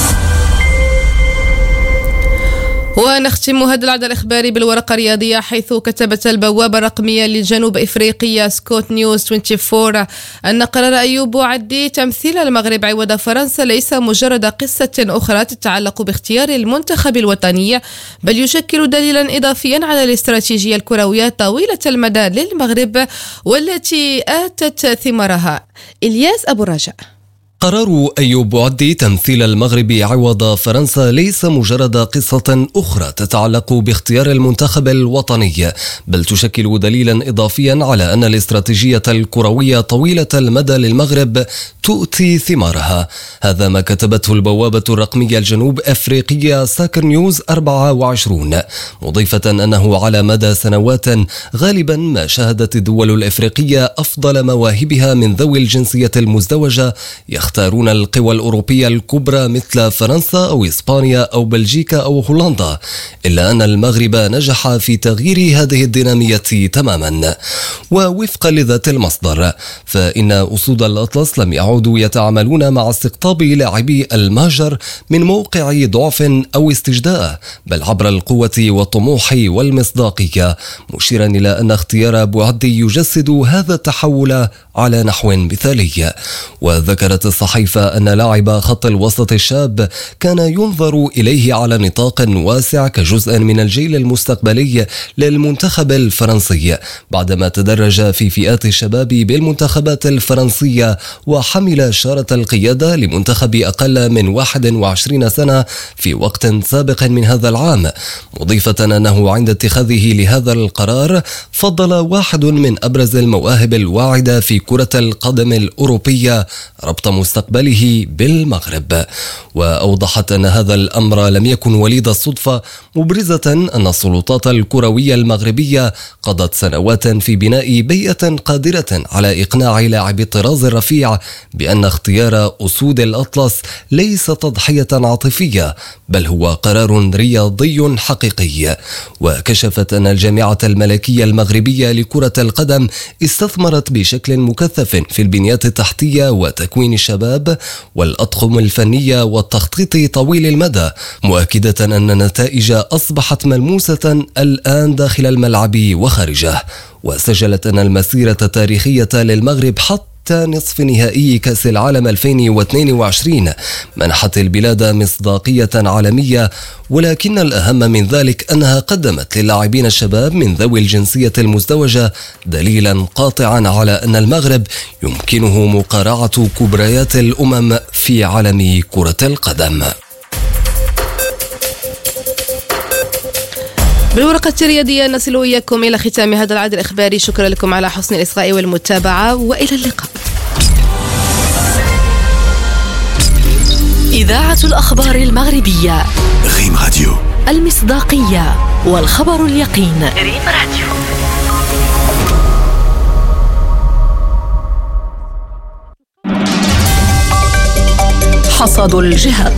ونختم هذا العدد الإخباري بالورقة الرياضية، حيث كتبت البوابة الرقمية للجنوب إفريقيا سكوت نيوز أربعة وعشرين أن قرار أيوب عدي تمثيل المغرب عوض فرنسا ليس مجرد قصة أخرى تتعلق باختيار المنتخب الوطني، بل يشكل دليلا إضافيا على الاستراتيجية الكروية طويلة المدى للمغرب والتي آتت ثمارها. إلياس أبو رجاء. قرار أيوب عدي تمثيل المغرب عوض فرنسا ليس مجرد قصة أخرى تتعلق باختيار المنتخب الوطني، بل تشكل دليلا إضافيا على أن الاستراتيجية الكروية طويلة المدى للمغرب تؤتي ثمارها. هذا ما كتبته البوابة الرقمية الجنوب أفريقية ساكر نيوز أربعة وعشرين، مضيفة أنه على مدى سنوات غالبا ما شهدت الدول الأفريقية أفضل مواهبها من ذوي الجنسية المزدوجة يختارون القوى الأوروبية الكبرى مثل فرنسا أو إسبانيا أو بلجيكا أو هولندا، إلا أن المغرب نجح في تغيير هذه الدينامية تماما. ووفقا لذات المصدر فإن أسود الأطلس لم يعودوا يتعاملون مع استقطاب لاعبي الماجر من موقع ضعف أو استجداء، بل عبر القوة والطموح والمصداقية، مشيرا إلى أن اختيار بوعدي يجسد هذا التحول على نحو مثالي. وذكرت الصحيفة أن لاعب خط الوسط الشاب كان ينظر إليه على نطاق واسع كجزء من الجيل المستقبلي للمنتخب الفرنسي، بعدما تدرج في فئات الشباب بالمنتخبات الفرنسية وحمل شارة القيادة لمنتخب أقل من واحد وعشرين سنة في وقت سابق من هذا العام، مضيفة أنه عند اتخاذه لهذا القرار فضل واحد من أبرز المواهب الواعدة في كرة القدم الأوروبية ربط مستقبله بالمغرب. وأوضحت أن هذا الأمر لم يكن وليد الصدفة، مبرزة أن السلطات الكروية المغربية قضت سنوات في بناء بيئة قادرة على إقناع لاعب الطراز الرفيع بأن اختيار أسود الأطلس ليس تضحية عاطفية، بل هو قرار رياضي حقيقي. وكشفت أن الجامعة الملكية المغربية لكرة القدم استثمرت بشكل مكثف في البنيات التحتية وتكوين الشباب والأطقم الفنية والتخطيط طويل المدى، مؤكدة أن النتائج أصبحت ملموسة الآن داخل الملعب وخارجه. وسجلت أن المسيرة التاريخية للمغرب حتى نصف نهائي كأس العالم ألفين واثنين وعشرين منحت البلاد مصداقية عالمية، ولكن الأهم من ذلك أنها قدمت للاعبين الشباب من ذوي الجنسية المزدوجة دليلا قاطعا على أن المغرب يمكنه مقارعة كبريات الأمم في عالم كرة القدم. بالورقة الرياضية نصل إياكم إلى ختام هذا العدد الإخباري. شكرا لكم على حسن الإصغاء والمتابعة، وإلى اللقاء. إذاعة الأخبار المغربية ريم راديو، المصداقية والخبر اليقين. ريم راديو. حصاد الجهات،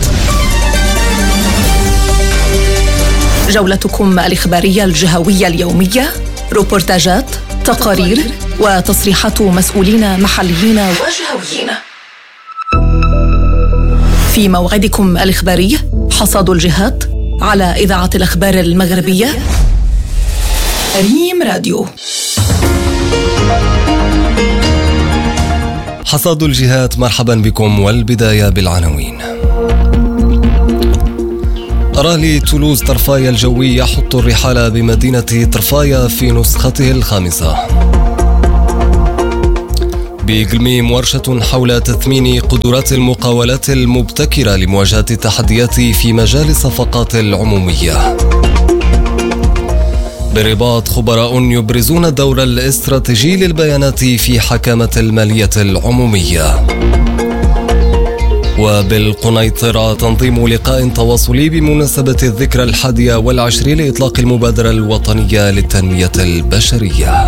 جولتكم الإخبارية الجهوية اليومية، روبورتاجات، تقارير وتصريحات مسؤولين محليين وجهويين. في موعدكم الإخباري حصاد الجهات على إذاعة الأخبار المغربية ريم راديو. حصاد الجهات، مرحبا بكم، والبداية بالعناوين. رالي تولوز طرفايا الجوي يحط الرحال بمدينة طرفايا في نسخته الخامسة. بقلميم ورشة حول تثمين قدرات المقاولات المبتكرة لمواجهة التحديات في مجال الصفقات العمومية. بالرباط خبراء يبرزون الدور الاستراتيجي للبيانات في حكامة المالية العمومية. وبالقنيطرة تنظيم لقاء تواصلي بمناسبة الذكرى الحادية والعشرين لإطلاق المبادرة الوطنية للتنمية البشرية.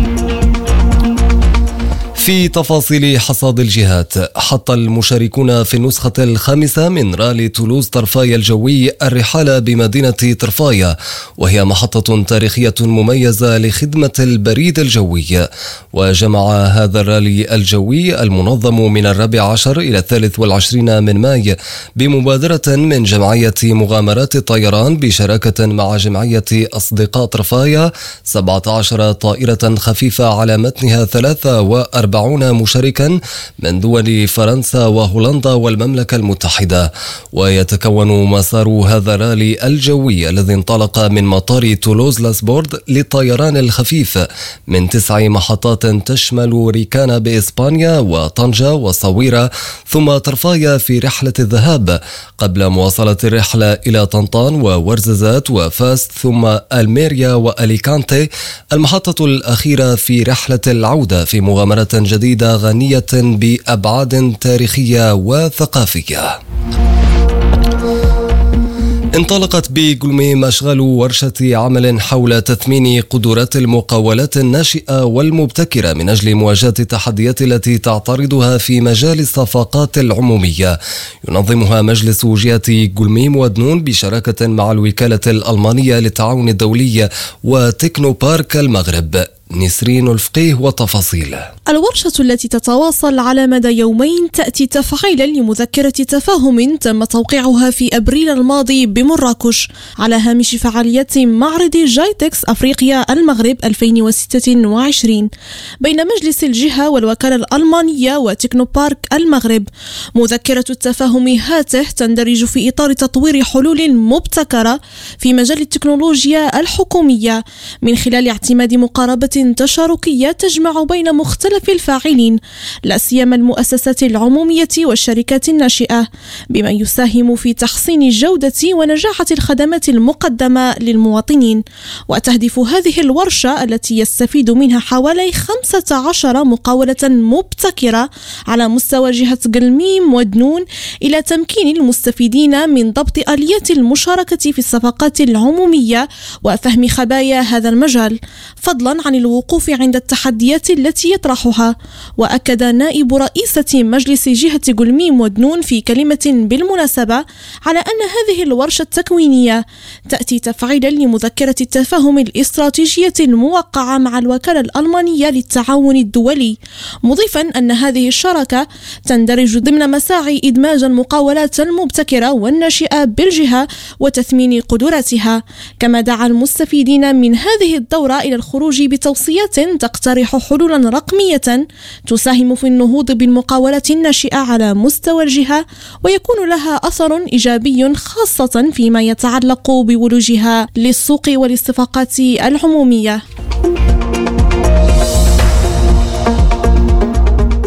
في تفاصيل حصاد الجهات، حط المشاركون في النسخة الخامسة من رالي تولوز طرفايا الجوي الرحال بمدينة طرفايا، وهي محطة تاريخية مميزة لخدمة البريد الجوي. وجمع هذا الرالي الجوي المنظم من الرابع عشر إلى الثالث والعشرين من ماي بمبادرة من جمعية مغامرات الطيران بشراكة مع جمعية أصدقاء طرفايا سبعة عشر طائرة خفيفة على متنها ثلاثة وأربعين مشاركا من دول فرنسا وهولندا والمملكة المتحدة. ويتكون مسار هذا الرالي الجوي الذي انطلق من مطار تولوز لاسبورد للطيران الخفيف من تسع محطات تشمل ريكانا بإسبانيا وطنجة وصويرة ثم طرفايا في رحلة الذهاب، قبل مواصلة الرحلة إلى طنطان وورزازات وفاس ثم ألميريا وأليكانتي، المحطة الأخيرة في رحلة العودة في مغامرة جديدة غنية بأبعاد تاريخية وثقافية. انطلقت بقلميم أشغال ورشة عمل حول تثمين قدرات المقاولات الناشئة والمبتكرة من أجل مواجهة التحديات التي تعترضها في مجال الصفقات العمومية. ينظمها مجلس جهة قلميم ودنون بشراكة مع الوكالة الألمانية للتعاون الدولي وتكنو بارك المغرب. نسرين الفقيه وتفاصيل. الورشة التي تتواصل على مدى يومين تأتي تفعيلا لمذكرة تفاهم تم توقيعها في أبريل الماضي بمراكش على هامش فعاليات معرض جايتكس أفريقيا المغرب ألفين وستة وعشرين بين مجلس الجهة والوكالة الألمانية وتكنو بارك المغرب. مذكرة التفاهم هاته تندرج في إطار تطوير حلول مبتكرة في مجال التكنولوجيا الحكومية من خلال اعتماد مقاربة تشاركية تجمع بين مختلف الفاعلين، لا سيما المؤسسات العمومية والشركات الناشئة، بما يساهم في تحسين جودة ونجاحة الخدمات المقدمة للمواطنين. وتهدف هذه الورشة التي يستفيد منها حوالي خمسة عشر مقاولة مبتكرة على مستوى جهة قلميم ودنون إلى تمكين المستفيدين من ضبط آليات المشاركة في الصفقات العمومية وفهم خبايا هذا المجال، فضلا عن الوقوف عند التحديات التي يطرحها. وأكد نائب رئيسة مجلس جهة قلميم ودنون في كلمة بالمناسبة على أن هذه الورشة التكوينية تأتي تفعيلا لمذكرة التفاهم الاستراتيجية الموقعة مع الوكالة الألمانية للتعاون الدولي، مضيفا أن هذه الشراكة تندرج ضمن مساعي إدماج المقاولات المبتكرة والناشئة بالجهة وتثمين قدراتها. كما دعا المستفيدين من هذه الدورة إلى الخروج بتوصيات تقترح حلولا رقمية تساهم في النهوض بالمقاولات الناشئة على مستوى الجهة ويكون لها أثر إيجابي خاصة فيما يتعلق بولوجها للسوق والاستفاقات العمومية.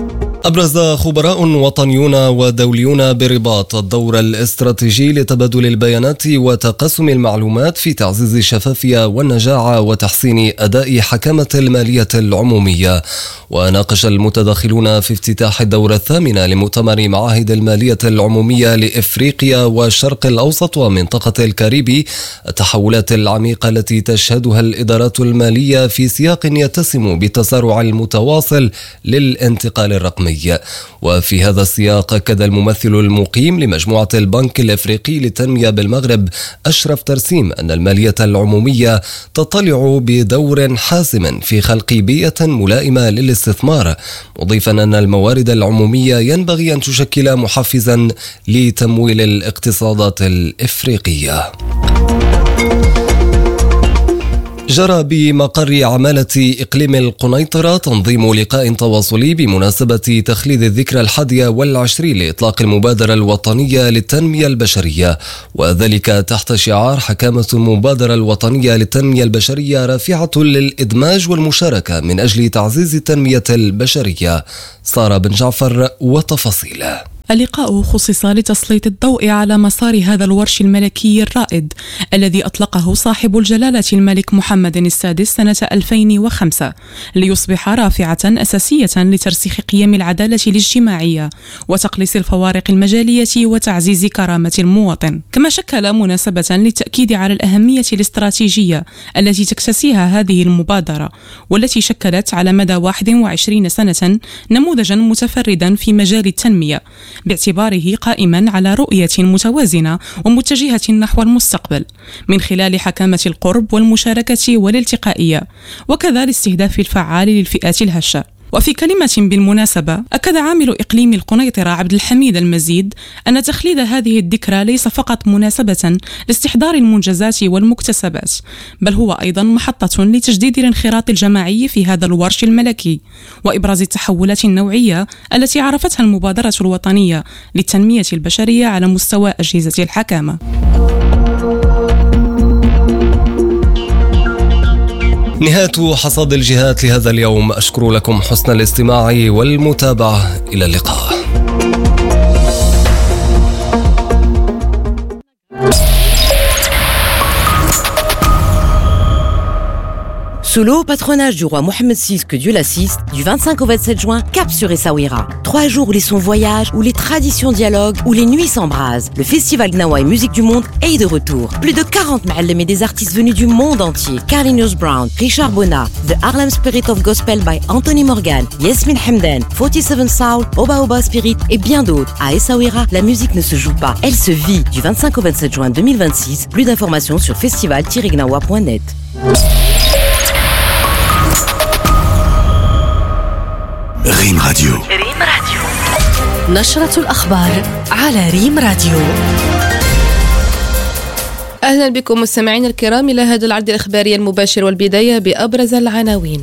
أبرز خبراء وطنيون ودوليون برباط الدور الاستراتيجي لتبادل البيانات وتقاسم المعلومات في تعزيز الشفافية والنجاعة وتحسين أداء حكامة المالية العمومية. وناقش المتداخلون في افتتاح الدورة الثامنة لمؤتمر معاهد المالية العمومية لإفريقيا والشرق الأوسط ومنطقة الكاريبي التحولات العميقة التي تشهدها الإدارات المالية في سياق يتسم بالتسارع المتواصل للانتقال الرقمي. وفي هذا السياق أكد الممثل المقيم لمجموعة البنك الأفريقي للتنمية بالمغرب أشرف ترسيم أن المالية العمومية تطلع بدور حاسم في خلق بيئة ملائمة للاستثمار، مضيفا أن الموارد العمومية ينبغي أن تشكل محفزا لتمويل الاقتصادات الإفريقية. جرى بمقر عمالة إقليم القنيطرة تنظيم لقاء تواصلي بمناسبة تخليد الذكرى الحادية والعشرين لإطلاق المبادرة الوطنية للتنمية البشرية، وذلك تحت شعار حكامة المبادرة الوطنية للتنمية البشرية رافعة للإدماج والمشاركة من أجل تعزيز التنمية البشرية. سارة بن جعفر وتفاصيله. اللقاء خصص لتسليط الضوء على مسار هذا الورش الملكي الرائد الذي أطلقه صاحب الجلالة الملك محمد السادس سنة ألفين وخمسة ليصبح رافعة أساسية لترسيخ قيم العدالة الاجتماعية وتقليص الفوارق المجالية وتعزيز كرامة المواطن، كما شكل مناسبة للتأكيد على الأهمية الاستراتيجية التي تكتسيها هذه المبادرة، والتي شكلت على مدى واحد وعشرين سنة نموذجا متفردا في مجال التنمية، باعتباره قائما على رؤية متوازنة ومتجهة نحو المستقبل من خلال حكامة القرب والمشاركة والالتقائية، وكذا الاستهداف الفعال للفئات الهشة. وفي كلمة بالمناسبة أكد عامل إقليم القنيطرة عبد الحميد المزيد أن تخليد هذه الذكرى ليس فقط مناسبة لاستحضار المنجزات والمكتسبات، بل هو أيضا محطة لتجديد الانخراط الجماعي في هذا الورش الملكي وإبراز التحولات النوعية التي عرفتها المبادرة الوطنية للتنمية البشرية على مستوى أجهزة الحكامة. نهاية حصاد الجهات لهذا اليوم. أشكر لكم حسن الاستماع والمتابعة. إلى اللقاء. Sous le haut patronage du roi Mohammed six, que Dieu l'assiste, du vingt-cinq au vingt-sept juin, cap sur Essaouira. Trois jours où les sons voyagent, où les traditions dialoguent, où les nuits s'embrasent. Le festival Gnawa et Musique du Monde est de retour. Plus de quarante ma'allem et des artistes venus du monde entier. Carlinhos Brown, Richard Bona, The Harlem Spirit of Gospel by Anthony Morgan, Yasmin Hamdan, forty-seven Soul, Oba Oba Spirit et bien d'autres. À Essaouira, la musique ne se joue pas, elle se vit. Du vingt-cinq au vingt-sept juin deux mille vingt-six, plus d'informations sur festival tiret gnawa point net. ريم راديو. ريم راديو. نشرة الأخبار على ريم راديو. أهلا بكم مستمعين الكرام إلى هذا العرض الإخباري المباشر، والبداية بأبرز العناوين.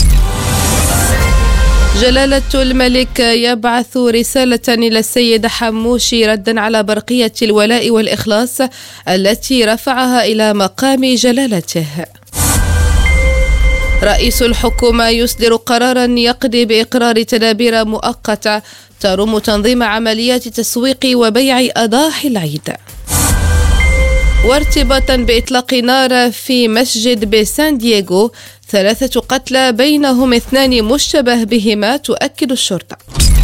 جلالة الملك يبعث رسالة إلى السيد حموشي ردا على برقية الولاء والإخلاص التي رفعها إلى مقام جلالته. رئيس الحكومة يصدر قرارا يقضي بإقرار تدابير مؤقتة ترم تنظيم عمليات تسويق وبيع أضاحي العيد. وارتباطا بإطلاق نار في مسجد بسان دييغو، ثلاثة قتلى بينهم اثنان مشتبه بهما تؤكد الشرطة.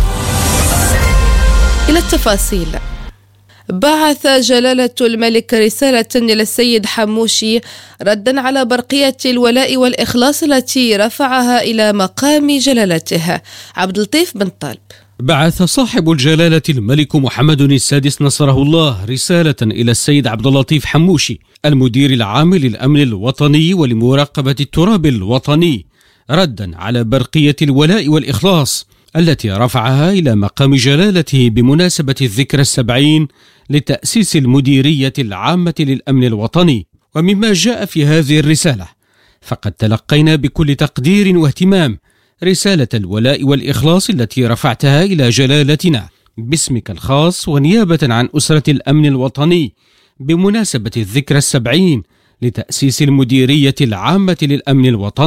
إلى التفاصيل. بعث جلالة الملك رسالة إلى السيد حموشي ردا على برقية الولاء والإخلاص التي رفعها إلى مقام جلالته. عبد اللطيف بن طالب. بعث صاحب الجلالة الملك محمد السادس نصره الله رسالة إلى السيد عبد اللطيف حموشي المدير العام للأمن الوطني ولمراقبة التراب الوطني ردا على برقية الولاء والإخلاص التي رفعها إلى مقام جلالته بمناسبة الذكرى السبعين لتأسيس المديرية العامة للأمن الوطني. ومما جاء في هذه الرسالة، فقد تلقينا بكل تقدير واهتمام رسالة الولاء والإخلاص التي رفعتها إلى جلالتنا باسمك الخاص ونيابة عن أسرة الأمن الوطني بمناسبة الذكرى السبعين لتأسيس المديرية العامة للأمن الوطني.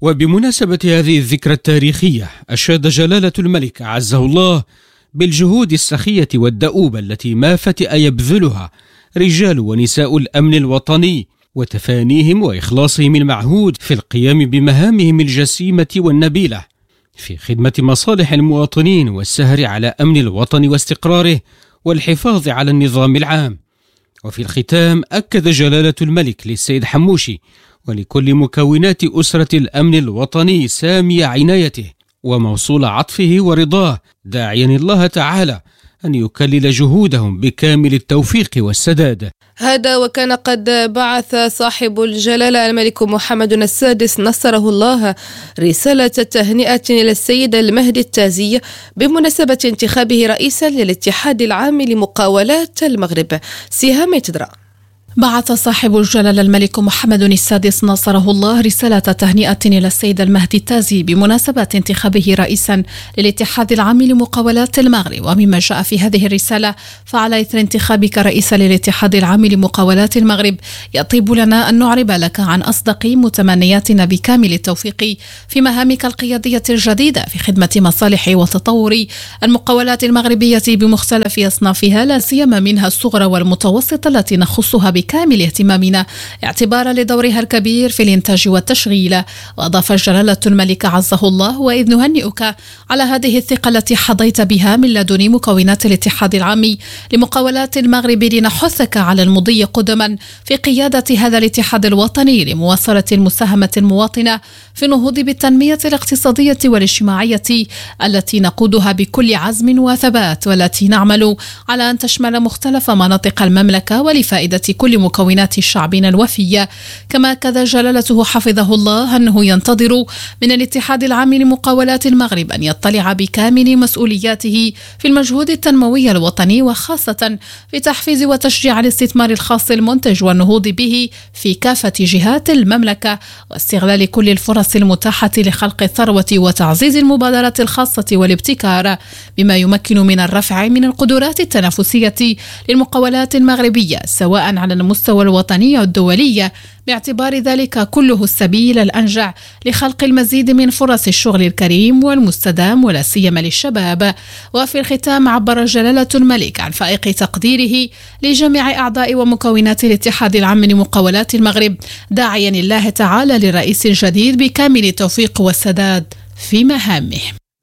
وبمناسبة هذه الذكرى التاريخية أشاد جلالة الملك عزه الله بالجهود السخية والدؤوبة التي ما فتئ يبذلها رجال ونساء الأمن الوطني، وتفانيهم وإخلاصهم المعهود في القيام بمهامهم الجسيمة والنبيلة في خدمة مصالح المواطنين والسهر على أمن الوطن واستقراره والحفاظ على النظام العام. وفي الختام أكد جلالة الملك للسيد حموشي ولكل مكونات أسرة الأمن الوطني سامي عنايته وموصول عطفه ورضاه، داعيا الله تعالى أن يكلل جهودهم بكامل التوفيق والسداد. هذا وكان قد بعث صاحب الجلالة الملك محمد السادس نصره الله رسالة تهنئة إلى السيد المهدي التازي بمناسبة انتخابه رئيسا للاتحاد العام لمقاولات المغرب. سهام تدرى. بعث صاحب الجلالة الملك محمد السادس نصره الله رسالة تهنئة إلى السيد المهدي التازي بمناسبة انتخابه رئيسا للاتحاد العام لمقاولات المغرب. ومما جاء في هذه الرسالة: فعلى إثر انتخابك رئيسا للاتحاد العام لمقاولات المغرب يطيب لنا أن نعرب لك عن أصدق متمنياتنا بكامل التوفيق في مهامك القيادية الجديدة في خدمة مصالح وتطور المقاولات المغربية بمختلف أصنافها، لا سيما منها الصغرى والمتوسطة التي نخصها بكامل اهتمامنا اعتبارا لدورها الكبير في الإنتاج والتشغيل. وأضاف جلالة الملك عزه الله: وإذ نهنئك على هذه الثقة التي حظيت بها من لدن مكونات الاتحاد العام لمقاولات المغرب لنحثك على المضي قدما في قيادة هذا الاتحاد الوطني لمواصلة المساهمة المواطنة في النهوض بالتنمية الاقتصادية والاجتماعية التي نقودها بكل عزم وثبات، والتي نعمل على أن تشمل مختلف مناطق المملكة ولفائدة كل مكونات شعبنا الوفية. كما أكد جلالته حفظه الله أنه ينتظر من الاتحاد العام لمقاولات المغرب أن يطلع بكامل مسؤولياته في المجهود التنموي الوطني، وخاصة في تحفيز وتشجيع الاستثمار الخاص المنتج والنهوض به في كافة جهات المملكة، واستغلال كل الفرص المتاحة لخلق الثروة وتعزيز المبادرات الخاصة والابتكار، بما يمكن من الرفع من القدرات التنافسية للمقاولات المغربية سواء على المستوى الوطني والدولي، باعتبار ذلك كله السبيل الأنجع لخلق المزيد من فرص الشغل الكريم والمستدام ولا سيما للشباب. وفي الختام عبر جلالة الملك عن فائق تقديره لجميع أعضاء ومكونات الاتحاد العام لمقاولات المغرب، داعيا الله تعالى للرئيس الجديد بكامل التوفيق والسداد في مهامه.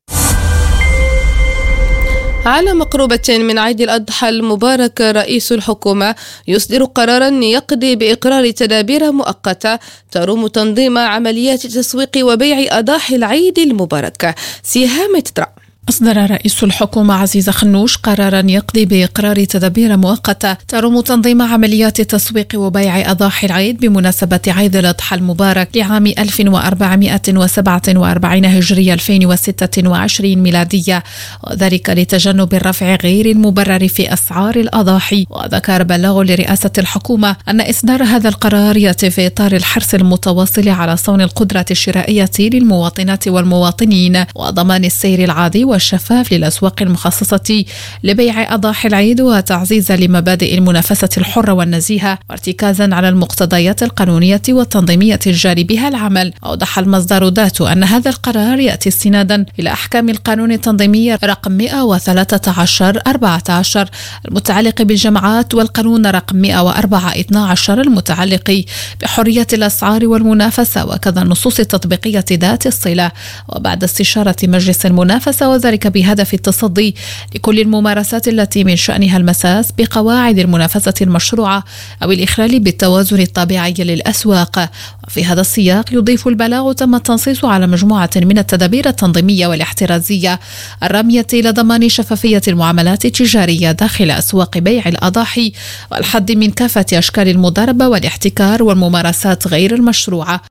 على مقربة من عيد الأضحى المبارك، رئيس الحكومة يصدر قرارا يقضي بإقرار تدابير مؤقتة تروم تنظيم عمليات تسويق وبيع أضاحي العيد المبارك. سهام تدرى. أصدر رئيس الحكومة عزيز خنوش قرارا يقضي بإقرار تدابير مؤقتة تروم تنظيم عمليات التسويق وبيع أضاحي العيد بمناسبة عيد الأضحى المبارك لعام ألف وأربعمائة وسبعة وأربعين هجرية ألفين وستة وعشرين ميلادية، وذلك لتجنب الرفع غير المبرر في أسعار الأضاحي. وذكر بلاغ لرئاسة الحكومة أن إصدار هذا القرار يأتي في إطار الحرص المتواصل على صون القدرة الشرائية للمواطنات والمواطنين وضمان السير العادي والشفاف للأسواق المخصصة لبيع أضاحي العيد، وتعزيزا لمبادئ المنافسة الحرة والنزيهة، وارتكازا على المقتضيات القانونية والتنظيمية الجاري بها العمل. أوضح المصدر ذات أن هذا القرار يأتي استنادا إلى أحكام القانون التنظيمي رقم مئة وثلاثة عشر أربعة عشر المتعلق بالجماعات، والقانون رقم مئة وأربعة اثنا عشر المتعلق بحرية الأسعار والمنافسة، وكذا النصوص التطبيقية ذات الصلة. وبعد استشارة مجلس المنافسة، وذلك بهدف التصدي لكل الممارسات التي من شأنها المساس بقواعد المنافسة المشروعة أو الإخلال بالتوازن الطبيعي للأسواق. وفي هذا السياق يضيف البلاغ تم التنصيص على مجموعة من التدابير التنظيمية والاحترازية الرامية إلى ضمان شفافية المعاملات التجارية داخل أسواق بيع الأضاحي، والحد من كافة أشكال المضاربة والاحتكار والممارسات غير المشروعة.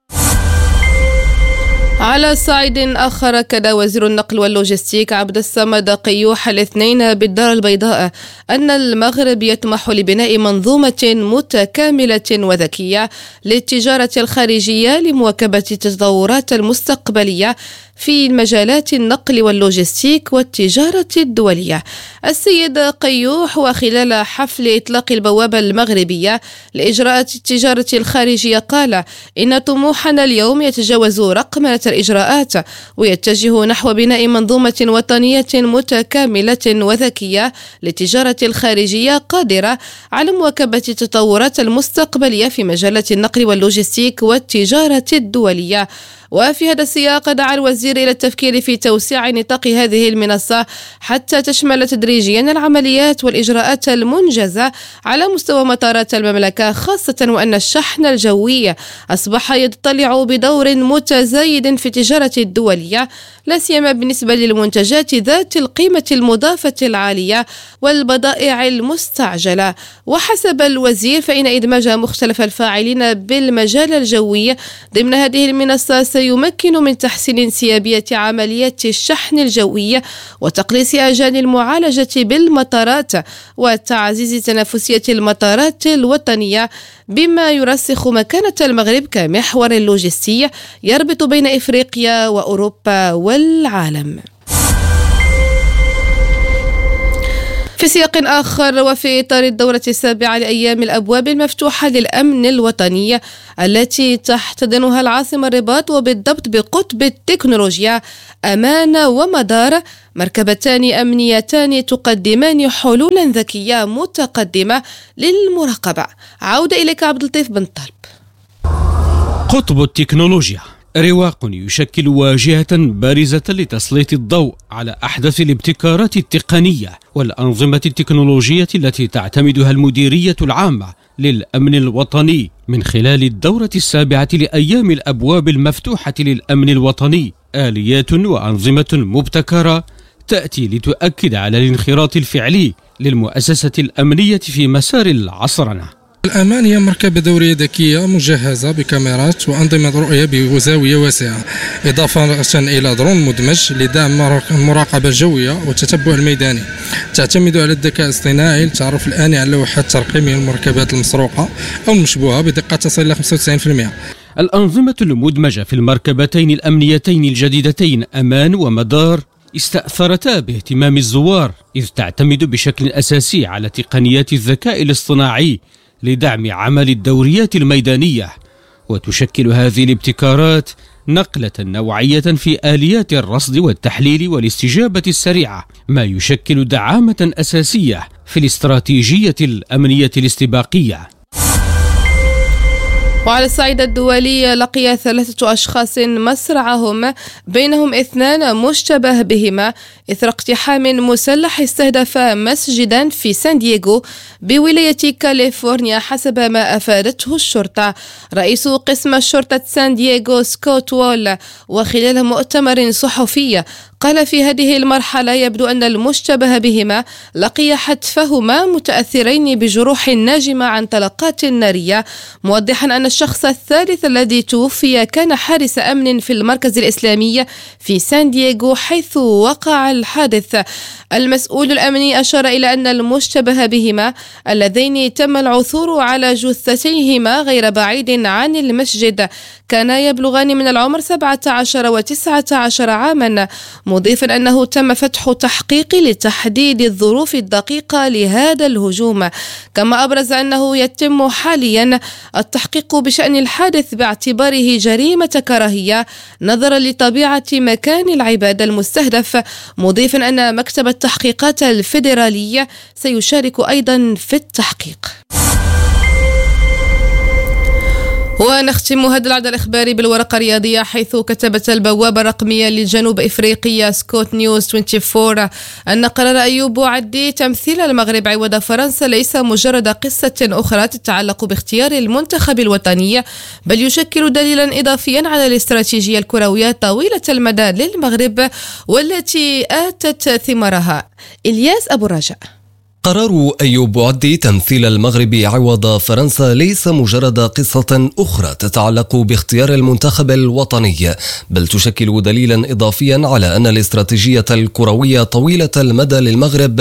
على صعيد آخر، أكد وزير النقل واللوجستيك عبد الصمد قيوح الاثنين بالدار البيضاء أن المغرب يطمح لبناء منظومة متكاملة وذكية للتجارة الخارجية لمواكبة التطورات المستقبلية في مجالات النقل واللوجستيك والتجارة الدولية. السيد قيوح وخلال حفل إطلاق البوابة المغربية لإجراءات التجارة الخارجية قال إن طموحنا اليوم يتجاوز رقمنة الإجراءات ويتجه نحو بناء منظومة وطنية متكاملة وذكية للتجارة الخارجية قادرة على مواكبة التطورات المستقبلية في مجالات النقل واللوجستيك والتجارة الدولية. وفي هذا السياق دعا الوزير إلى التفكير في توسيع نطاق هذه المنصة حتى تشمل تدريجيا العمليات والإجراءات المنجزة على مستوى مطارات المملكة، خاصة وأن الشحن الجوي أصبح يضطلع بدور متزايد في التجارة الدولية، لا سيما بالنسبة للمنتجات ذات القيمة المضافة العالية والبضائع المستعجلة. وحسب الوزير فإن إدماج مختلف الفاعلين بالمجال الجوي ضمن هذه المنصة سيمكن من تحسين انسيابية عمليات الشحن الجوي وتقليص أجال المعالجة بالمطارات وتعزيز تنافسية المطارات الوطنية، بما يرسخ مكانة المغرب كمحور لوجستي يربط بين إفريقيا وأوروبا والعالم. في سياق آخر، وفي إطار الدورة السابعة لأيام الأبواب المفتوحة للأمن الوطني التي تحتضنها العاصمة الرباط وبالضبط بقطب التكنولوجيا أمان ومدار، مركبتان أمنيتان تقدمان حلولا ذكية متقدمة للمراقبة. عودة إليك عبد اللطيف بن طالب. قطب التكنولوجيا رواق يشكل واجهة بارزة لتسليط الضوء على أحدث الابتكارات التقنية والأنظمة التكنولوجية التي تعتمدها المديرية العامة للأمن الوطني من خلال الدورة السابعة لأيام الأبواب المفتوحة للأمن الوطني. آليات وأنظمة مبتكرة تأتي لتؤكد على الانخراط الفعلي للمؤسسة الأمنية في مسار العصرنة. الأمان هي مركبة دورية ذكية مجهزة بكاميرات وأنظمة رؤية بزاوية واسعة، إضافة إلى درون مدمج لدعم المراقبة الجوية والتتبع الميداني. تعتمد على الذكاء الاصطناعي للتعرف الآني على لوحات ترقيمية المركبات المسروقة أو المشبوهة بدقة تصل إلى خمسة وتسعين بالمئة. الأنظمة المدمجة في المركبتين الأمنيتين الجديدتين أمان ومدار استأثرتا باهتمام الزوار، إذ تعتمد بشكل أساسي على تقنيات الذكاء الاصطناعي لدعم عمل الدوريات الميدانية، وتشكل هذه الابتكارات نقلة نوعية في آليات الرصد والتحليل والاستجابة السريعة، ما يشكل دعامة أساسية في الاستراتيجية الأمنية الاستباقية. وعلى الصعيد الدولي، لقي ثلاثة أشخاص مصرعهم، بينهم اثنان مشتبه بهما، إثر اقتحام مسلح استهدف مسجدا في سان دييغو بولاية كاليفورنيا حسب ما أفادته الشرطة. رئيس قسم شرطة سان دييغو سكوت وول وخلال مؤتمر صحفي قال في هذه المرحلة يبدو أن المشتبه بهما لقي حتفهما متأثرين بجروح ناجمة عن طلقات نارية، موضحا أن الشخص الثالث الذي توفي كان حارس أمن في المركز الإسلامي في سان دييغو حيث وقع الحادث. المسؤول الأمني أشار إلى أن المشتبه بهما اللذين تم العثور على جثتيهما غير بعيد عن المسجد كانا يبلغان من العمر سبعة عشر وتسعة عشر عاما، مضيفا أنه تم فتح تحقيق لتحديد الظروف الدقيقة لهذا الهجوم. كما أبرز أنه يتم حاليا التحقيق بشأن الحادث باعتباره جريمة كراهية نظرا لطبيعة مكان العبادة المستهدف، مضيفا أن مكتب التحقيقات الفيدرالية سيشارك أيضا في التحقيق. ونختم هذا العدد الإخباري بالورقة الرياضية، حيث كتبت البوابة الرقمية لجنوب إفريقيا سكوت نيوز أربعة وعشرين أن قرار أيوب عدي تمثيل المغرب عوض فرنسا ليس مجرد قصة أخرى تتعلق باختيار المنتخب الوطني، بل يشكل دليلا إضافيا على الاستراتيجية الكروية طويلة المدى للمغرب والتي آتت ثمارها. إلياس أبو الرجاء. قرار أيوب عدي تمثيل المغرب عوض فرنسا ليس مجرد قصة أخرى تتعلق باختيار المنتخب الوطني، بل تشكل دليلا إضافيا على أن الاستراتيجية الكروية طويلة المدى للمغرب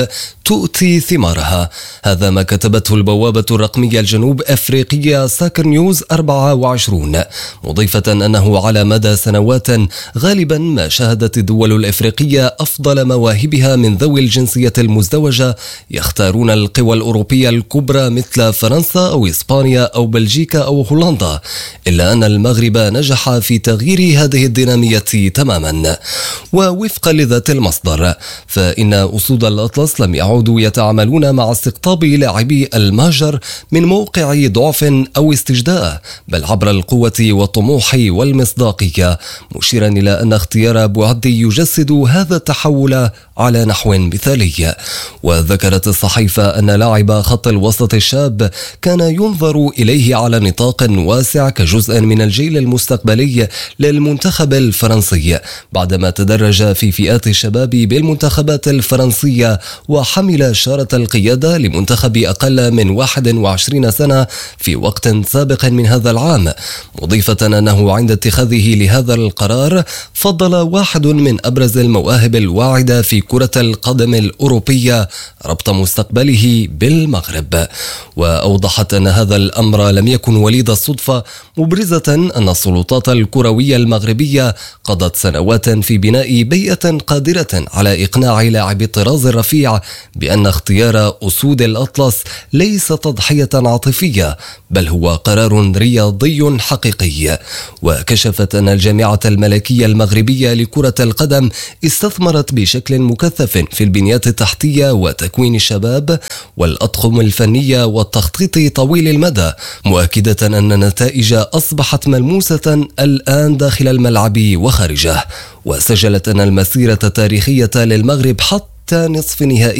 تؤتي ثمارها. هذا ما كتبته البوابة الرقمية الجنوب أفريقية ساكر نيوز أربعة وعشرين، مضيفة أنه على مدى سنوات غالبا ما شهدت الدول الأفريقية أفضل مواهبها من ذوي الجنسية المزدوجة يختارون القوى الأوروبية الكبرى مثل فرنسا أو إسبانيا أو بلجيكا أو هولندا، إلا أن المغرب نجح في تغيير هذه الدينامية تماما. ووفقا لذات المصدر فإن أسود الأطلس لم يعودوا يتعاملون مع استقطاب لاعبي الماجر من موقع ضعف أو استجداء، بل عبر القوة والطموح والمصداقية، مشيرا إلى أن اختيار بوعدي يجسد هذا التحول على نحو مثالي. وذكرت الصحيفة أن لاعب خط الوسط الشاب كان ينظر إليه على نطاق واسع كجزء من الجيل المستقبلي للمنتخب الفرنسي، بعدما تدرج في فئات الشباب بالمنتخبات الفرنسية وحمل شارة القيادة لمنتخب أقل من واحد وعشرين سنة في وقت سابق من هذا العام، مضيفة أنه عند اتخاذه لهذا القرار فضل واحد من أبرز المواهب الواعدة في كرة القدم الأوروبية ربط مستقبله بالمغرب. وأوضحت أن هذا الأمر لم يكن وليد الصدفة، مبرزة أن السلطات الكروية المغربية قضت سنوات في بناء بيئة قادرة على إقناع لاعبي الطراز الرفيع بأن اختيار أسود الأطلس ليس تضحية عاطفية، بل هو قرار رياضي حقيقي. وكشفت أن الجامعة الملكية المغربية لكرة القدم استثمرت بشكل مكثف في البنيات التحتية وتكوين الشباب والأطقم الفنية والتخطيط طويل المدى، مؤكدة أن النتائج أصبحت ملموسة الآن داخل الملعب وخارجه. وسجلت أن المسيرة التاريخية للمغرب حتى نصف نهائي